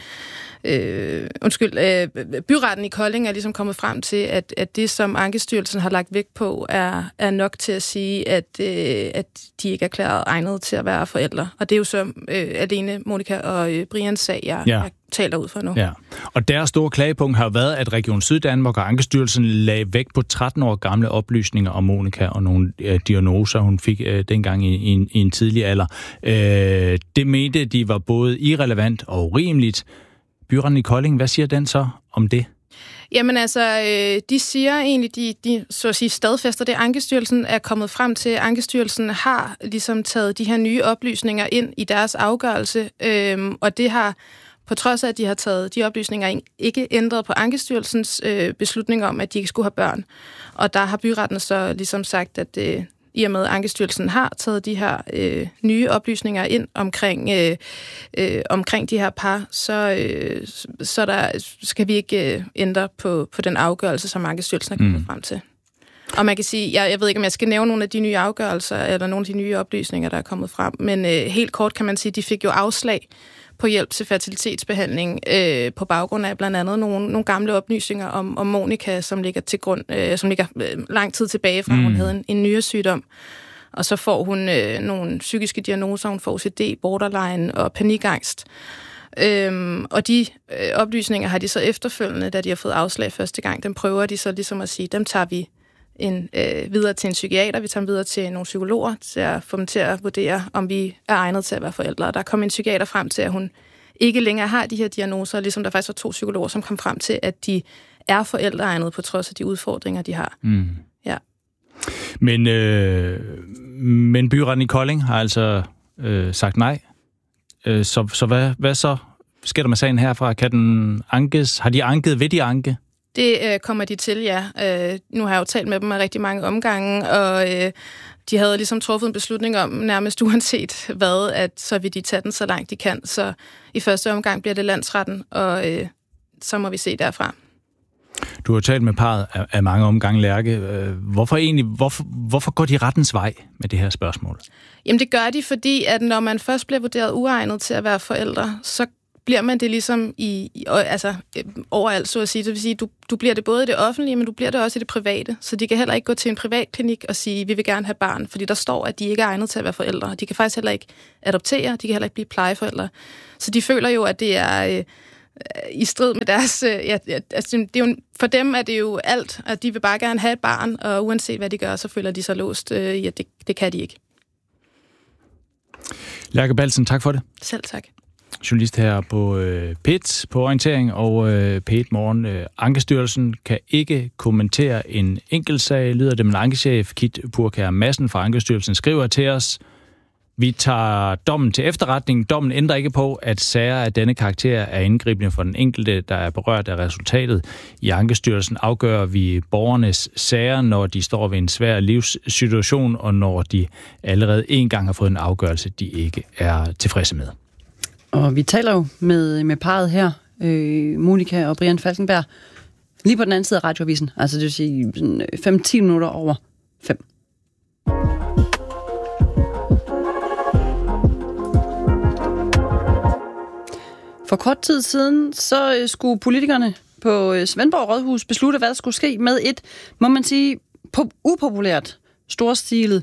byretten i Kolding er ligesom kommet frem til, at det, som Ankestyrelsen har lagt vægt på, er nok til at sige, at de ikke er erklæret egnet til at være forældre. Og det er jo så alene Monika og Brians sag, jeg taler ud for nu. Ja. Og deres store klagepunkt har været, at Region Syddanmark og Ankestyrelsen lagde vægt på 13 år gamle oplysninger om Monika og nogle diagnoser, hun fik dengang i en tidlig alder. Det mente de var både irrelevant og urimeligt. Byretten i Kolding, hvad siger den så om det? Jamen altså, de siger egentlig, de så at sige stadfæster det, Ankestyrelsen er kommet frem til. Ankestyrelsen har ligesom taget de her nye oplysninger ind i deres afgørelse, og det har, på trods af, at de har taget de oplysninger, ikke ændret på Ankestyrelsens beslutning om, at de ikke skulle have børn. Og der har byretten så ligesom sagt, at i og med, at Ankestyrelsen har taget de her nye oplysninger ind omkring de her par, så der skal vi ikke ændre på den afgørelse, som Ankestyrelsen er kommet frem til. Og man kan sige, jeg ved ikke, om jeg skal nævne nogle af de nye afgørelser, eller nogle af de nye oplysninger, der er kommet frem, men helt kort kan man sige, at de fik jo afslag på hjælp til fertilitetsbehandling på baggrund af blandt andet nogle gamle oplysninger om Monika, som ligger til grund, som ligger lang tid tilbage fra, hun havde en nyresygdom. Og så får hun nogle psykiske diagnoser, hun får OCD, borderline og panikangst. Og de oplysninger har de så efterfølgende, da de har fået afslag første gang, dem prøver de så ligesom at sige, dem tager vi videre til en psykiater, vi tager dem videre til nogle psykologer, til at få dem til at vurdere, om vi er egnet til at være forældre. Og der kom en psykiater frem til, at hun ikke længere har de her diagnoser, ligesom der faktisk var 2 psykologer, som kom frem til, at de er forældreegnet på trods af de udfordringer, de har. Ja. Men byretten i Kolding har altså sagt nej. Så hvad så sker der med sagen herfra? Kan den ankes? Har de anket? Vil de anke? Det kommer de til, ja. Nu har jeg jo talt med dem af rigtig mange omgange, og de havde ligesom truffet en beslutning om, nærmest uanset hvad, at så vil de tage den så langt de kan. Så i første omgang bliver det landsretten, og så må vi se derfra. Du har talt med parret af mange omgange, Lærke. Hvorfor går de rettens vej med det her spørgsmål? Jamen det gør de, fordi at når man først bliver vurderet uegnet til at være forældre, så bliver man det ligesom overalt, så at sige. Det vil sige, du bliver det både i det offentlige, men du bliver det også i det private. Så de kan heller ikke gå til en privatklinik og sige, vi vil gerne have barn, fordi der står, at de ikke er egnet til at være forældre. De kan faktisk heller ikke adoptere, de kan heller ikke blive plejeforældre. Så de føler jo, at det er i strid med deres... det er jo, for dem er det jo alt, at de vil bare gerne have et barn, og uanset hvad de gør, så føler de sig låst i, at det kan de ikke. Lærke Balsen, tak for det. Selv tak. Journalist her på P1 på Orientering og P1 Morgen. Ankestyrelsen kan ikke kommentere en enkeltsag, lyder det, men ankechef Kit Purkær Madsen fra Ankestyrelsen skriver til os: vi tager dommen til efterretning. Dommen ændrer ikke på, at sager af denne karakter er indgribende for den enkelte, der er berørt af resultatet. I Ankestyrelsen afgør vi borgernes sager, når de står ved en svær livssituation, og når de allerede en gang har fået en afgørelse, de ikke er tilfredse med. Og vi taler jo med parret her, Monika og Brian Falkenberg, lige på den anden side af radioavisen. Altså det vil sige 5-10 minutter over 5. For kort tid siden, så skulle politikerne på Svendborg Rådhus beslutte, hvad der skulle ske med et, må man sige, upopulært, storstilet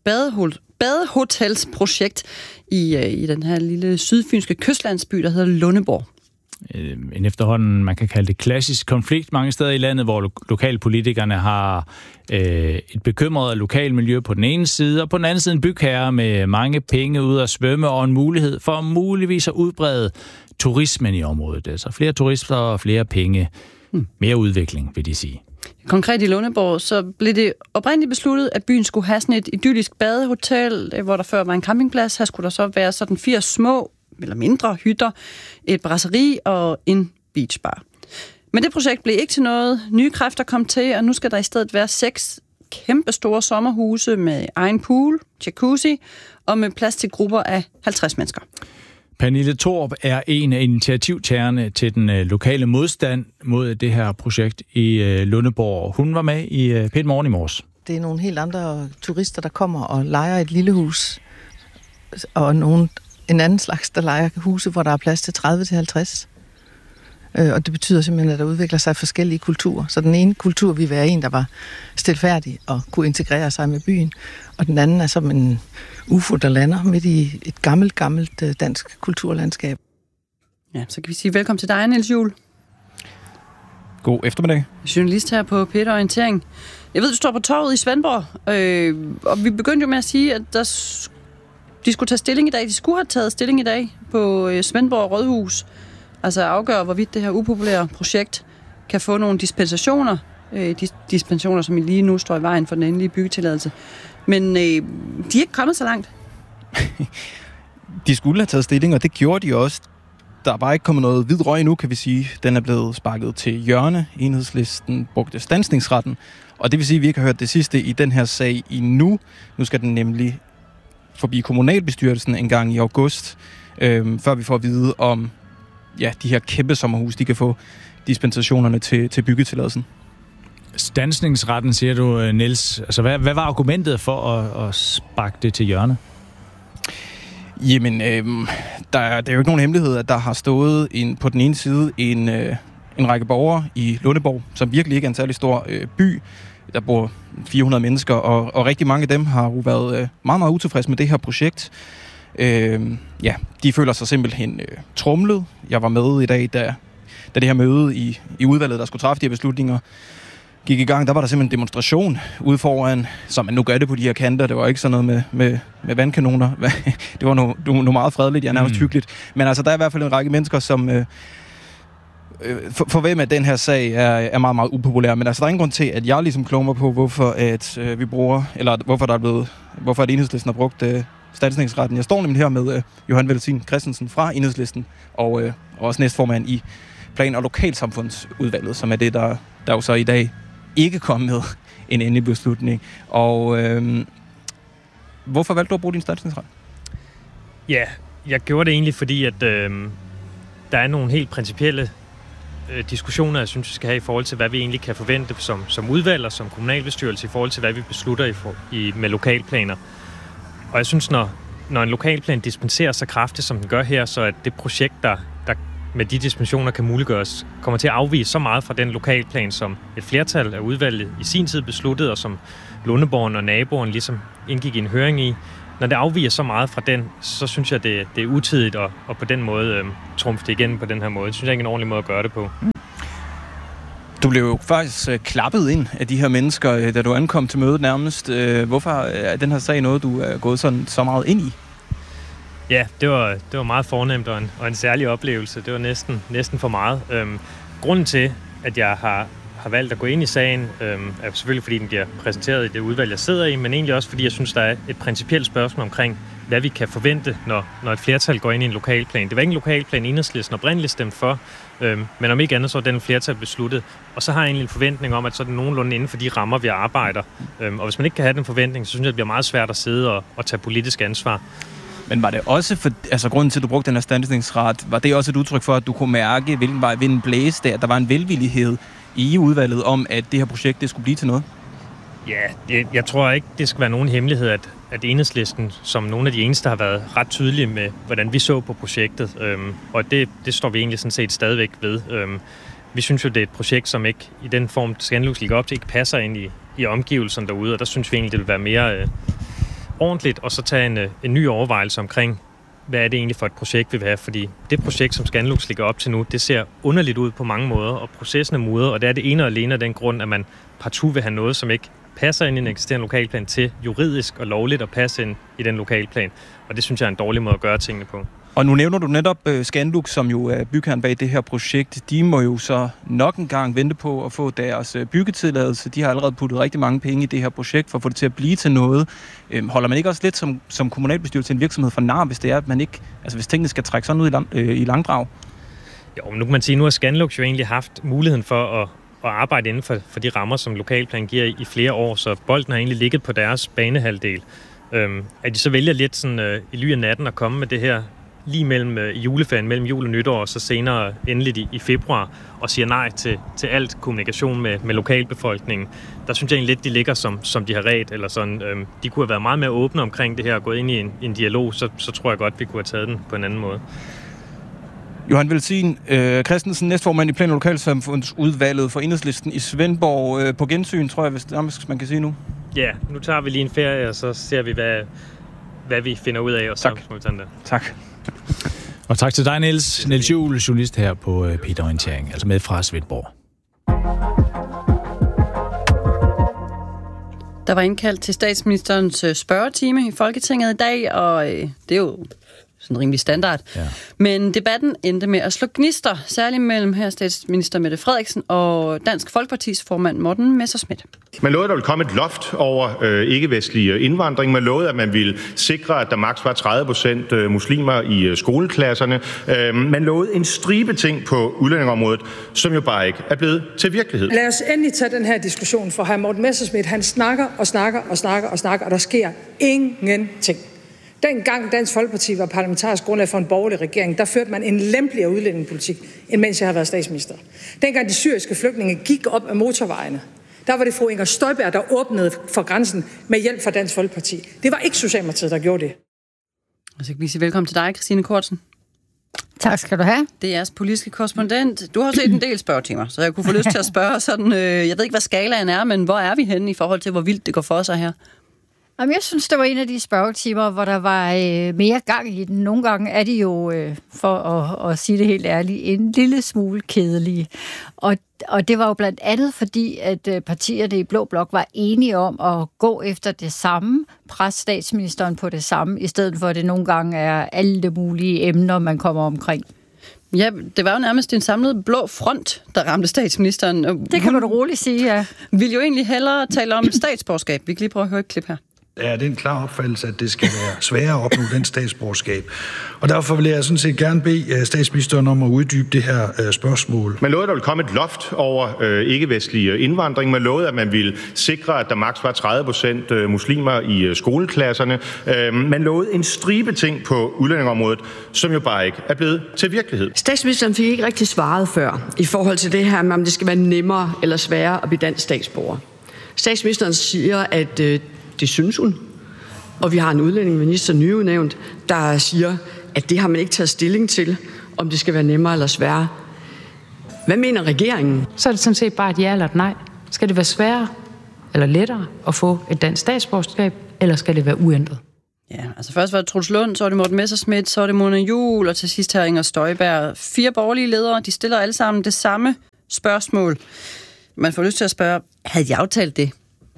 badehotelsprojekt i den her lille sydfynske kystlandsby, der hedder Lundeborg. En efterhånden, man kan kalde det klassisk konflikt mange steder i landet, hvor lokalpolitikerne har et bekymret lokalmiljø på den ene side, og på den anden side en bygherre med mange penge ud at svømme og en mulighed for muligvis at udbrede turismen i området. Altså flere turister og flere penge. Mere udvikling, vil de sige. Konkret i Lundeborg, så blev det oprindeligt besluttet, at byen skulle have sådan et idyllisk badehotel, hvor der før var en campingplads. Her skulle der så være sådan 80 små eller mindre hytter, et brasserie og en beachbar. Men det projekt blev ikke til noget. Nye kræfter kom til, og nu skal der i stedet være 6 kæmpe store sommerhuse med egen pool, jacuzzi og med plads til grupper af 50 mennesker. Pernille Thorup er en af initiativtagerne til den lokale modstand mod det her projekt i Lundeborg. Hun var med i P1 Morgen i morges. Det er nogle helt andre turister, der kommer og lejer et lille hus, og en anden slags, der lejer huse, hvor der er plads til 30-50. Og det betyder simpelthen, at der udvikler sig forskellige kulturer. Så den ene kultur vil være en, der var stilfærdig og kunne integrere sig med byen, og den anden er som en UFO, der lander midt i et gammelt dansk kulturlandskab. Ja, så kan vi sige velkommen til dig, Niels Juhl. God eftermiddag. Journalist her på P1 Orientering. Jeg ved, du står på torvet i Svendborg, og vi begyndte jo med at sige, at de skulle tage stilling i dag. De skulle have taget stilling i dag på Svendborg Rådhus. Altså afgøre, hvorvidt det her upopulære projekt kan få nogle dispensationer. Dispensationer, som lige nu står i vejen for den endelige byggetilladelse. Men de er ikke kommet så langt. De skulle have taget stilling, og det gjorde de også. Der er bare ikke kommet noget hvid røg endnu, kan vi sige. Den er blevet sparket til hjørne. Enhedslisten brugte standsningsretten. Og det vil sige, at vi ikke har hørt det sidste i den her sag endnu. Nu skal den nemlig forbi kommunalbestyrelsen en gang i august, før vi får at vide om de her kæmpe sommerhus, de kan få dispensationerne til byggetilladelsen. Standsningsretten, siger du, Niels. Altså, hvad var argumentet for at sparke det til hjørne? Jamen, der er jo ikke nogen hemmelighed, at der har stået på den ene side en række borgere i Lundeborg, som virkelig ikke er en særlig stor by. Der bor 400 mennesker, og rigtig mange af dem har jo været meget, meget utilfredse med det her projekt. De føler sig simpelthen tromlet. Jeg var med i dag, da det her møde i udvalget, der skulle træffe de her beslutninger, gik i gang. Der var der simpelthen en demonstration ude foran, som man nu gør det på de her kanter. Det var ikke sådan noget med vandkanoner. Det var noget meget fredeligt, nærmest hyggeligt. Men altså, der er i hvert fald en række mennesker, som for hvem at den her sag er meget, meget upopulær. Men altså, der er ingen grund til, at jeg ligesom kloger mig på, hvorfor Enhedslisten har brugt standsningsretten. Jeg står nemlig her med Johan Velsin Christensen fra Enhedslisten, og også næstformand i Plan- og Lokalsamfundsudvalget, som er det, der jo så i dag ikke kom med en endelig beslutning. Og hvorfor valgte du at bruge din standsningsret? Ja, jeg gjorde det egentlig, fordi at der er nogle helt principielle diskussioner, jeg synes, vi skal have i forhold til, hvad vi egentlig kan forvente som udvalg og som kommunalbestyrelse i forhold til, hvad vi beslutter med lokalplaner. Og jeg synes, når en lokalplan dispenserer så kraftigt, som den gør her, så at det projekt, der med de dispensationer kan muliggøres, kommer til at afvige så meget fra den lokalplan, som et flertal af udvalget i sin tid besluttede, og som Lundeborgen og naboen ligesom indgik i en høring i. Når det afviger så meget fra den, så synes jeg, det er utidigt og på den måde trumfe det igen på den her måde. Det synes jeg ikke er en ordentlig måde at gøre det på. Du blev jo faktisk klappet ind af de her mennesker, da du ankom til mødet nærmest. Hvorfor er den her sag noget, du er gået så meget ind i? Ja, det var meget fornemt og en særlig oplevelse. Det var næsten for meget. Grunden til, at jeg har valgt at gå ind i sagen, er selvfølgelig, fordi den bliver præsenteret i det udvalg, jeg sidder i, men egentlig også, fordi jeg synes, der er et principielt spørgsmål omkring, hvad vi kan forvente, når et flertal går ind i en lokalplan. Det var ikke en lokalplan, Enhedslisten oprindeligt stemte for, men om ikke andet, så er den flertal besluttet. Og så har jeg egentlig en forventning om, at så er det nogenlunde inden for de rammer, vi arbejder. Og hvis man ikke kan have den forventning, så synes jeg, det bliver meget svært at sidde og tage politisk ansvar. Men var det også grunden til, at du brugte den her standsningsret, var det også et udtryk for, at du kunne mærke, hvilken vej vinden blæste, at der var en velvillighed i udvalget om, at det her projekt, det skulle blive til noget? Ja, jeg tror ikke, det skal være nogen hemmelighed, at Enhedslisten, som nogle af de eneste, har været ret tydelige med, hvordan vi så på projektet. Og det står vi egentlig sådan set stadigvæk ved. Vi synes jo, det er et projekt, som ikke i den form, Scanlux ligger op til, ikke passer ind i omgivelserne derude, og der synes vi egentlig, det vil være mere ordentligt, og så tage en ny overvejelse omkring, hvad er det egentlig for et projekt, vi vil have? Fordi det projekt, som Scanlux ligger op til nu, det ser underligt ud på mange måder, og processen er mudret, og det er det ene og alene af den grund, at man partout vil have noget, som ikke passer ind i en eksisterende lokalplan til juridisk og lovligt at passe ind i den lokalplan. Og det synes jeg er en dårlig måde at gøre tingene på. Og nu nævner du netop Scanlux, som jo er bygherren bag det her projekt. De må jo så nok en gang vente på at få deres byggetilladelse. De har allerede puttet rigtig mange penge i det her projekt for at få det til at blive til noget. Holder man ikke også lidt som kommunalbestyrelse til en virksomhed for nar, hvis det er, at man ikke, altså hvis tingene skal trække sådan ud i langdrag? Jo, men nu kan man sige, nu har Scanlux jo egentlig haft muligheden for at arbejde inden for de rammer, som lokalplan giver i flere år, så bolden har egentlig ligget på deres banehalvdel. At de så vælger lidt sådan i ly af natten at komme med det her lige mellem juleferien, mellem jul og nytår, og så senere endeligt i februar, og siger nej til alt kommunikation med lokalbefolkningen. Der synes jeg egentlig lidt, de ligger som de har ret, eller sådan. De kunne have været meget mere åbne omkring det her, og gået ind i en dialog, så tror jeg godt, vi kunne have taget den på en anden måde. Johan Velsin Christensen, næstformand i Plan- og Lokalsamfundsudvalget for Enhedslisten i Svendborg. På gensyn, tror jeg, hvis man kan sige nu. Ja, nu tager vi lige en ferie, og så ser vi, hvad vi finder ud af, og så må vi tage det. Tak. Og tak til dig, Niels Juhl, journalist her på Peter Orientering, altså med fra Svendborg. Der var indkaldt til statsministerens spørgetime i Folketinget i dag, og det er jo sådan rimelig standard. Ja. Men debatten endte med at slå gnister, særligt mellem her statsminister Mette Frederiksen og Dansk Folkepartis formand Morten Messerschmidt. Man lovede, at der ville komme et loft over ikke-vestlig indvandring. Man lovede, at man ville sikre, at der maks var 30% muslimer i skoleklasserne. Man lovede en stribe ting på udlændingeområdet, som jo bare ikke er blevet til virkelighed. Lad os endelig tage den her diskussion, for hr. Morten Messerschmidt, han snakker, og der sker ingenting. Dengang Dansk Folkeparti var parlamentarisk grundlag for en borgerlig regering, der førte man en lempeligere udlændingepolitik, end mens jeg har været statsminister. Dengang de syriske flygtninge gik op ad motorvejene, der var det fru Inger Støjberg, der åbnede for grænsen med hjælp fra Dansk Folkeparti. Det var ikke Socialdemokratiet, der gjorde det. Og så kan vi sige velkommen til dig, Christine Kortsen. Tak skal du have. Det er jeres politiske korrespondent. Du har set en del spørgetimer, så jeg kunne få lyst til at spørge sådan, jeg ved ikke, hvad skalaen er, men hvor er vi henne i forhold til, hvor vildt det går for sig her? Jamen, jeg synes, det var en af de spørgetimer, hvor der var mere gang i den. Nogle gange er de jo, for at sige det helt ærligt, en lille smule kedelige. Og det var jo blandt andet fordi, at partierne i Blå Blok var enige om at gå efter det samme, presse statsministeren på det samme, i stedet for at det nogle gange er alle mulige emner, man kommer omkring. Ja, det var jo nærmest en samlet blå front, der ramte statsministeren. Det kan man roligt sige, ja. Vil jo egentlig hellere tale om statsborgerskab. Vi kan lige prøve at høre et klip her. er den klare opfattelse, at det skal være sværere at opnå den statsborgerskab. Og derfor vil jeg sådan set gerne bede statsministeren om at uddybe det her spørgsmål. Man lovede, at der ville komme et loft over ikke-vestlig indvandring. Man lovede, at man ville sikre, at der maks var 30% muslimer i skoleklasserne. Man lovede en stribe ting på udlændingeområdet, som jo bare ikke er blevet til virkelighed. Statsministeren fik ikke rigtig svaret før i forhold til det her med, om det skal være nemmere eller sværere at blive dansk statsborger. Statsministeren siger, at det synes hun, og vi har en udlændingeminister nyudnævnt, der siger, at det har man ikke taget stilling til, om det skal være nemmere eller sværere. Hvad mener regeringen? Så er det sådan set bare et ja eller et nej. Skal det være sværere eller lettere at få et dansk statsborgerskab, eller skal det være uændret? Ja, altså først var det Troels Lund, så var det Morten Messerschmidt, så var det Mona Juul, og til sidst her Inger Støjberg. 4 borgerlige ledere, de stiller alle sammen det samme spørgsmål. Man får lyst til at spørge, havde de aftalt det?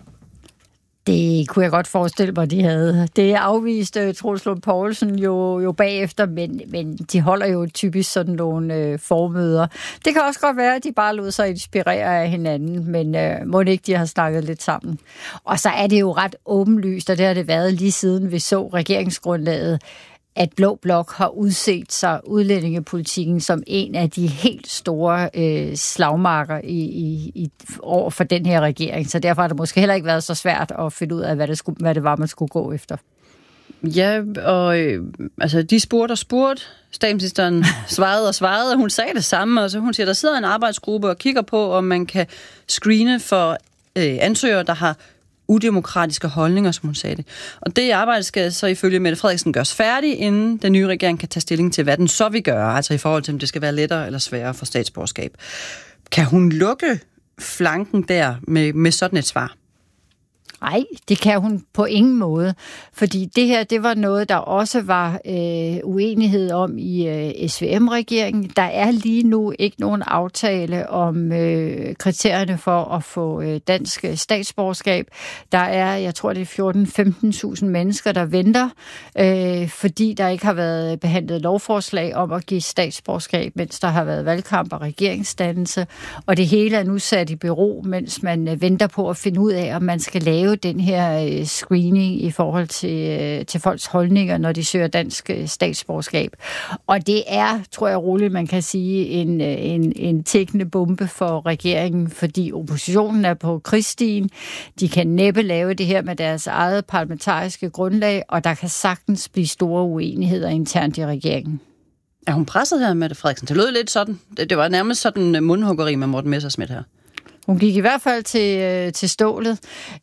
Det kunne jeg godt forestille mig, de havde. Det afviste Troels Lund Poulsen jo bagefter, men de holder jo typisk sådan nogle formøder. Det kan også godt være, at de bare lod sig inspirere af hinanden, men må det ikke, de har snakket lidt sammen. Og så er det jo ret åbenlyst, og det har det været lige siden vi så regeringsgrundlaget, at Blå Blok har udset sig udlændingepolitikken som en af de helt store slagmarker over for den her regering. Så derfor har det måske heller ikke været så svært at finde ud af, hvad det var, man skulle gå efter. Ja, og altså, de spurgte. Statsministeren svarede, og hun sagde det samme. Altså, hun siger, der sidder en arbejdsgruppe og kigger på, om man kan screene for ansøgere, der har udemokratiske holdninger, som hun sagde det. Og det arbejde skal så ifølge Mette Frederiksen gøres færdig, inden den nye regering kan tage stilling til, hvad den så vil gøre, altså i forhold til, om det skal være lettere eller sværere for statsborgerskab. Kan hun lukke flanken der med sådan et svar? Nej, det kan hun på ingen måde, fordi det her, det var noget, der også var uenighed om i SVM-regeringen. Der er lige nu ikke nogen aftale om kriterierne for at få dansk statsborgerskab. Der er, jeg tror, det er 14-15.000 mennesker, der venter, fordi der ikke har været behandlet lovforslag om at give statsborgerskab, mens der har været valgkamp og regeringsdannelse, og det hele er nu sat i bero, mens man venter på at finde ud af, om man skal lave den her screening i forhold til folks holdninger, når de søger dansk statsborgerskab. Og det er, tror jeg roligt, man kan sige, en tikkende bombe for regeringen, fordi oppositionen er på krigsstien. De kan næppe lave det her med deres eget parlamentariske grundlag, og der kan sagtens blive store uenigheder internt i regeringen. Er hun presset her, Mette Frederiksen? Det lød lidt sådan. Det var nærmest sådan mundhuggeri med Morten Messerschmidt her. Hun gik i hvert fald til stålet.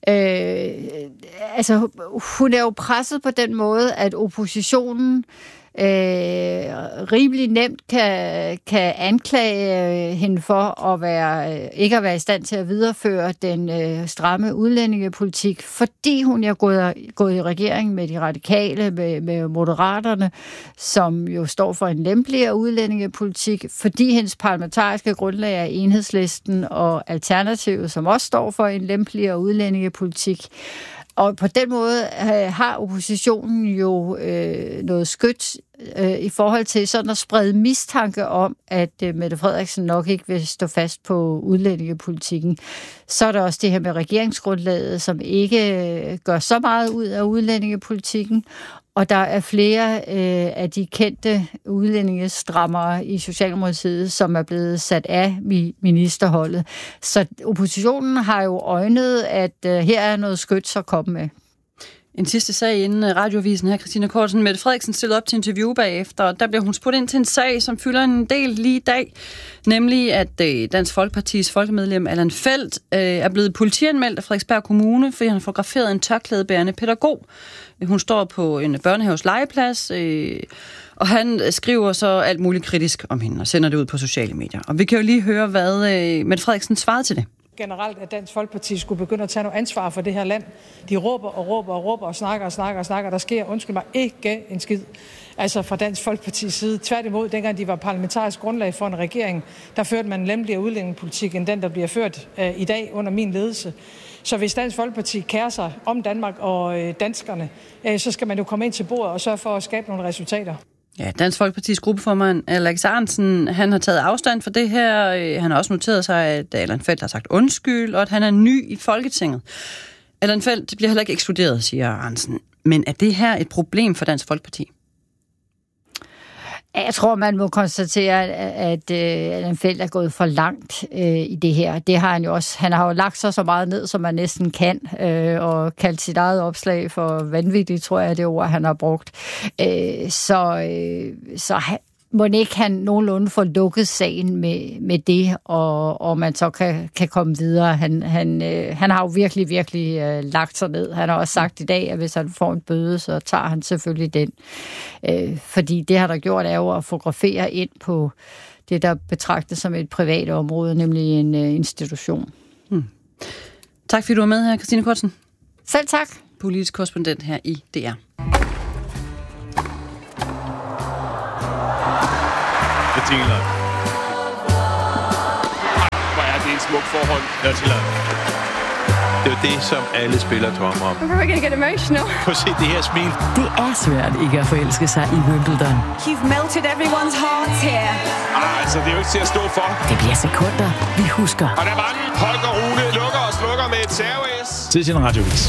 Altså, hun er jo presset på den måde, at oppositionen rimelig nemt kan anklage hende for at ikke at være i stand til at videreføre den stramme udlændingepolitik, fordi hun er gået i regering med de radikale, med Moderaterne, som jo står for en lempeligere udlændingepolitik, fordi hendes parlamentariske grundlag er Enhedslisten og Alternativet, som også står for en lempeligere udlændingepolitik. Og på den måde har oppositionen jo noget skyt i forhold til sådan at sprede mistanke om, at Mette Frederiksen nok ikke vil stå fast på udlændingepolitikken. Så er der også det her med regeringsgrundlaget, som ikke gør så meget ud af udlændingepolitikken. Og der er flere af de kendte udlændingestrammere i Socialdemokratiet, som er blevet sat af ministerholdet. Så oppositionen har jo øjnet, at her er noget skyts at komme med. En sidste sag inden radioavisen her, Christina Kortsen. Mette Frederiksen stillede op til interview bagefter, og der bliver hun spurgt ind til en sag, som fylder en del lige i dag. Nemlig, at Dansk Folkepartis folkemedlem Allan Feldt er blevet politianmeldt af Frederiksberg Kommune, fordi han har fotograferet en tørklædebærende pædagog. Hun står på en børnehaves legeplads, og han skriver så alt muligt kritisk om hende og sender det ud på sociale medier. Og vi kan jo lige høre, hvad Mette Frederiksen svarede til det. Generelt, at Dansk Folkeparti skulle begynde at tage noget ansvar for det her land. De råber og snakker. Der sker, undskyld mig, ikke en skid. Altså fra Dansk Folkepartis side. Tværtimod, dengang de var parlamentarisk grundlag for en regering, der førte man en lempeligere udlændingepolitik end den, der bliver ført i dag under min ledelse. Så hvis Dansk Folkeparti kærer sig om Danmark og danskerne, så skal man jo komme ind til bordet og sørge for at skabe nogle resultater. Ja, Dansk Folkepartis gruppeformand Alex Ahrendtsen, han har taget afstand for det her. Han har også noteret sig, at Allan Feldt har sagt undskyld, og at han er ny i Folketinget. Allan Feldt bliver heller ikke ekskluderet, siger Ahrendtsen. Men er det her et problem for Dansk Folkeparti? Jeg tror, man må konstatere, at Allan Feldt er gået for langt i det her. Det har han jo også. Han har jo lagt sig så meget ned, som man næsten kan, og kaldt sit eget opslag for vanvittigt, tror jeg, det ord, han har brugt. Så må ikke han nogenlunde få lukket sagen med det, og man så kan komme videre. Han har jo virkelig, virkelig lagt sig ned. Han har også sagt i dag, at hvis han får en bøde, så tager han selvfølgelig den. Fordi det, han har gjort, er jo at fotografere ind på det, der betragtes som et privat område, nemlig en institution. Tak fordi du var med her, Christine Kortsen. Selv tak. Politisk korrespondent her i DR. Betingelser. Hvor er det et smukt forhold. Jeg tillader. Det er jo det, som alle spillere drømmer om. I'm probably gonna get emotional. Prøv at se det her smil. Det er svært ikke at forelske sig i Wimbledon. You've melted everyone's hearts here. Altså, det er jo ikke til at stå for. Det bliver sekunder, vi husker. Og der var den. Holger Rune lukker og slukker med et serveis. Til sin radiovis.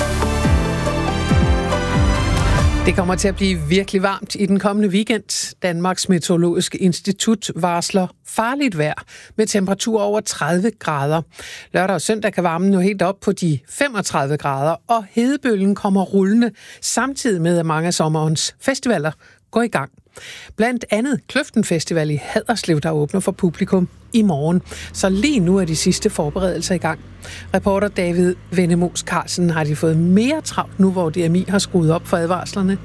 Det kommer til at blive virkelig varmt i den kommende weekend. Danmarks Meteorologiske Institut varsler farligt vejr med temperatur over 30 grader. Lørdag og søndag kan varmen nå helt op på de 35 grader, og hedebølgen kommer rullende, samtidig med at mange af sommerens festivaler går i gang. Blandt andet Kløften Festival i Haderslev, der åbner for publikum i morgen. Så lige nu er de sidste forberedelser i gang. Reporter David Vennemos Carlsen, har de fået mere travlt nu, hvor DMI har skruet op for advarslerne?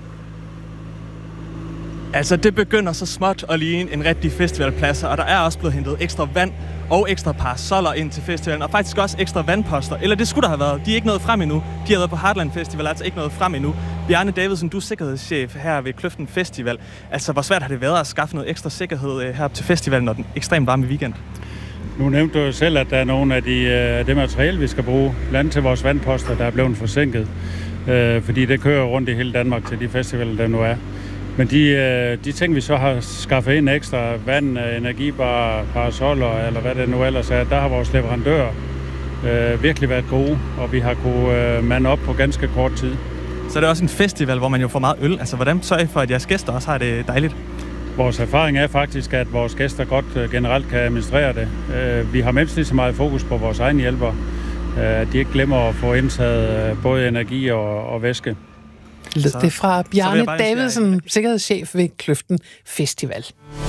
Altså, det begynder så småt at ligne en rigtig festivalplads, og der er også blevet hentet ekstra vand og ekstra parasoller ind til festivalen, og faktisk også ekstra vandposter. Eller det skulle der have været. De er ikke nået frem endnu. De har været på Heartland Festival, altså ikke nået frem endnu. Bjarne Davidsen, du er sikkerhedschef her ved Kløften Festival. Altså, hvor svært har det været at skaffe noget ekstra sikkerhed her til festivalen, når den ekstremt varme weekend? Nu nævnte du jo selv, at der er nogle af det materiale, vi skal bruge, blandt andet til vores vandposter, der er blevet forsinket. Fordi det kører rundt i hele Danmark til de festivaler, der nu er. Men de ting, vi så har skaffet ind ekstra, vand, energibar, parasoller, eller hvad det nu ellers er, der har vores leverandører virkelig været gode, og vi har kunnet mande op på ganske kort tid. Så det er også en festival, hvor man jo får meget øl. Altså, hvordan sørger I for, at jeres gæster også har det dejligt? Vores erfaring er faktisk, at vores gæster godt generelt kan administrere det. Vi har mindst lige så meget fokus på vores egne hjælpere, at de ikke glemmer at få indtaget både energi og væske. Det er fra Bjarne Davidsen, sikkerhedschef ved Kløften Festival.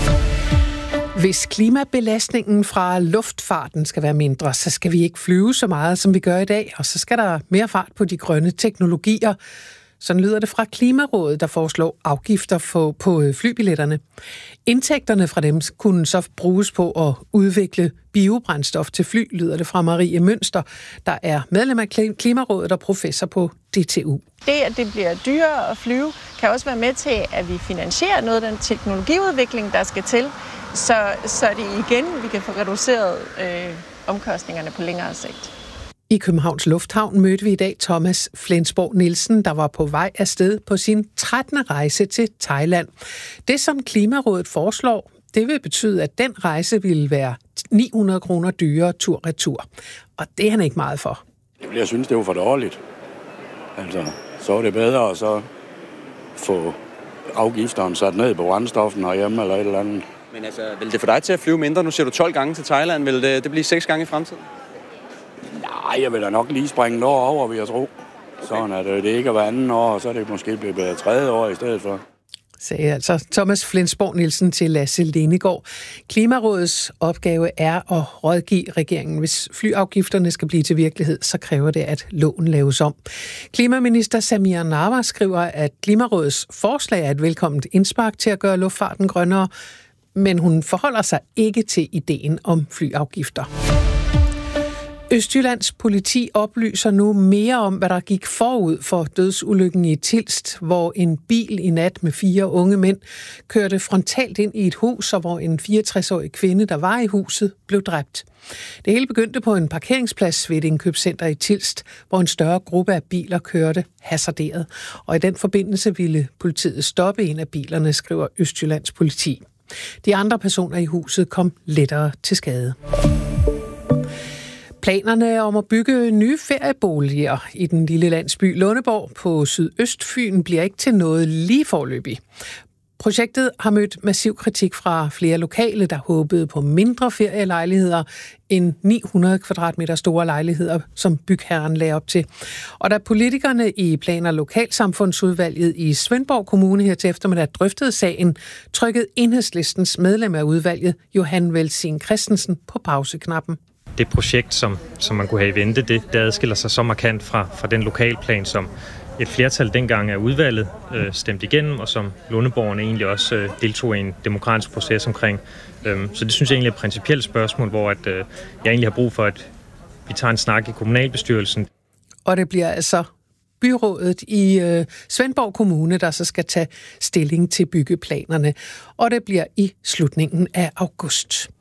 Hvis klimabelastningen fra luftfarten skal være mindre, så skal vi ikke flyve så meget, som vi gør i dag, og så skal der mere fart på de grønne teknologier. Sådan lyder det fra Klimarådet, der foreslår afgifter på flybilletterne. Indtægterne fra dem kunne så bruges på at udvikle biobrændstof til fly, lyder det fra Marie Mønster, der er medlem af Klimarådet og professor på DTU. Det, at det bliver dyrere at flyve, kan også være med til, at vi finansierer noget af den teknologiudvikling, der skal til, så det igen, vi kan få reduceret omkostningerne på længere sigt. I Københavns Lufthavn mødte vi i dag Thomas Flensborg Nielsen, der var på vej afsted på sin 13. rejse til Thailand. Det, som Klimarådet foreslår, det vil betyde, at den rejse ville være 900 kroner dyrere tur-retur. Og det er han ikke meget for. Jeg synes, det var for dårligt. Altså, så er det bedre at så få afgifterne sat ned på brændstoffen herhjemme eller et eller andet. Men altså, vil det få dig til at flyve mindre? Nu siger du 12 gange til Thailand. Vil det blive 6 gange i fremtiden? Nej, jeg vil da nok lige springe et år over, vil jeg tro. Sådan er det ikke hver anden år, og så er det måske blevet 3. år i stedet for. Sagde altså Thomas Flensborg Nielsen til Lasse Lenegård. Klimarådets opgave er at rådgive regeringen. Hvis flyafgifterne skal blive til virkelighed, så kræver det, at loven laves om. Klimaminister Samir Nawa skriver, at Klimarådets forslag er et velkomment indspark til at gøre luftfarten grønnere, men hun forholder sig ikke til ideen om flyafgifter. Østjyllands politi oplyser nu mere om, hvad der gik forud for dødsulykken i Tilst, hvor en bil i nat med 4 unge mænd kørte frontalt ind i et hus, og hvor en 64-årig kvinde, der var i huset, blev dræbt. Det hele begyndte på en parkeringsplads ved et indkøbscenter i Tilst, hvor en større gruppe af biler kørte hasarderet. Og i den forbindelse ville politiet stoppe en af bilerne, skriver Østjyllands politi. De andre personer i huset kom lettere til skade. Planerne om at bygge nye ferieboliger i den lille landsby Lundeborg på Sydøstfyn bliver ikke til noget lige foreløbig. Projektet har mødt massiv kritik fra flere lokale, der håbede på mindre ferielejligheder end 900 kvadratmeter store lejligheder, som bygherren lagde op til. Og da politikerne i Plan- og Lokalsamfundsudvalget i Svendborg Kommune her til eftermiddag drøftede sagen, trykkede Enhedslistens medlem af udvalget, Johan Velsin Christensen, på pauseknappen. Det projekt, som man kunne have i vente, det adskiller sig så markant fra den lokalplan, som et flertal dengang af udvalget stemte igennem, og som Lundeborgerne egentlig også deltog i en demokratisk proces omkring. Så det synes jeg egentlig er et principielt spørgsmål, hvor jeg egentlig har brug for, at vi tager en snak i kommunalbestyrelsen. Og det bliver altså byrådet i Svendborg Kommune, der så skal tage stilling til byggeplanerne. Og det bliver i slutningen af august.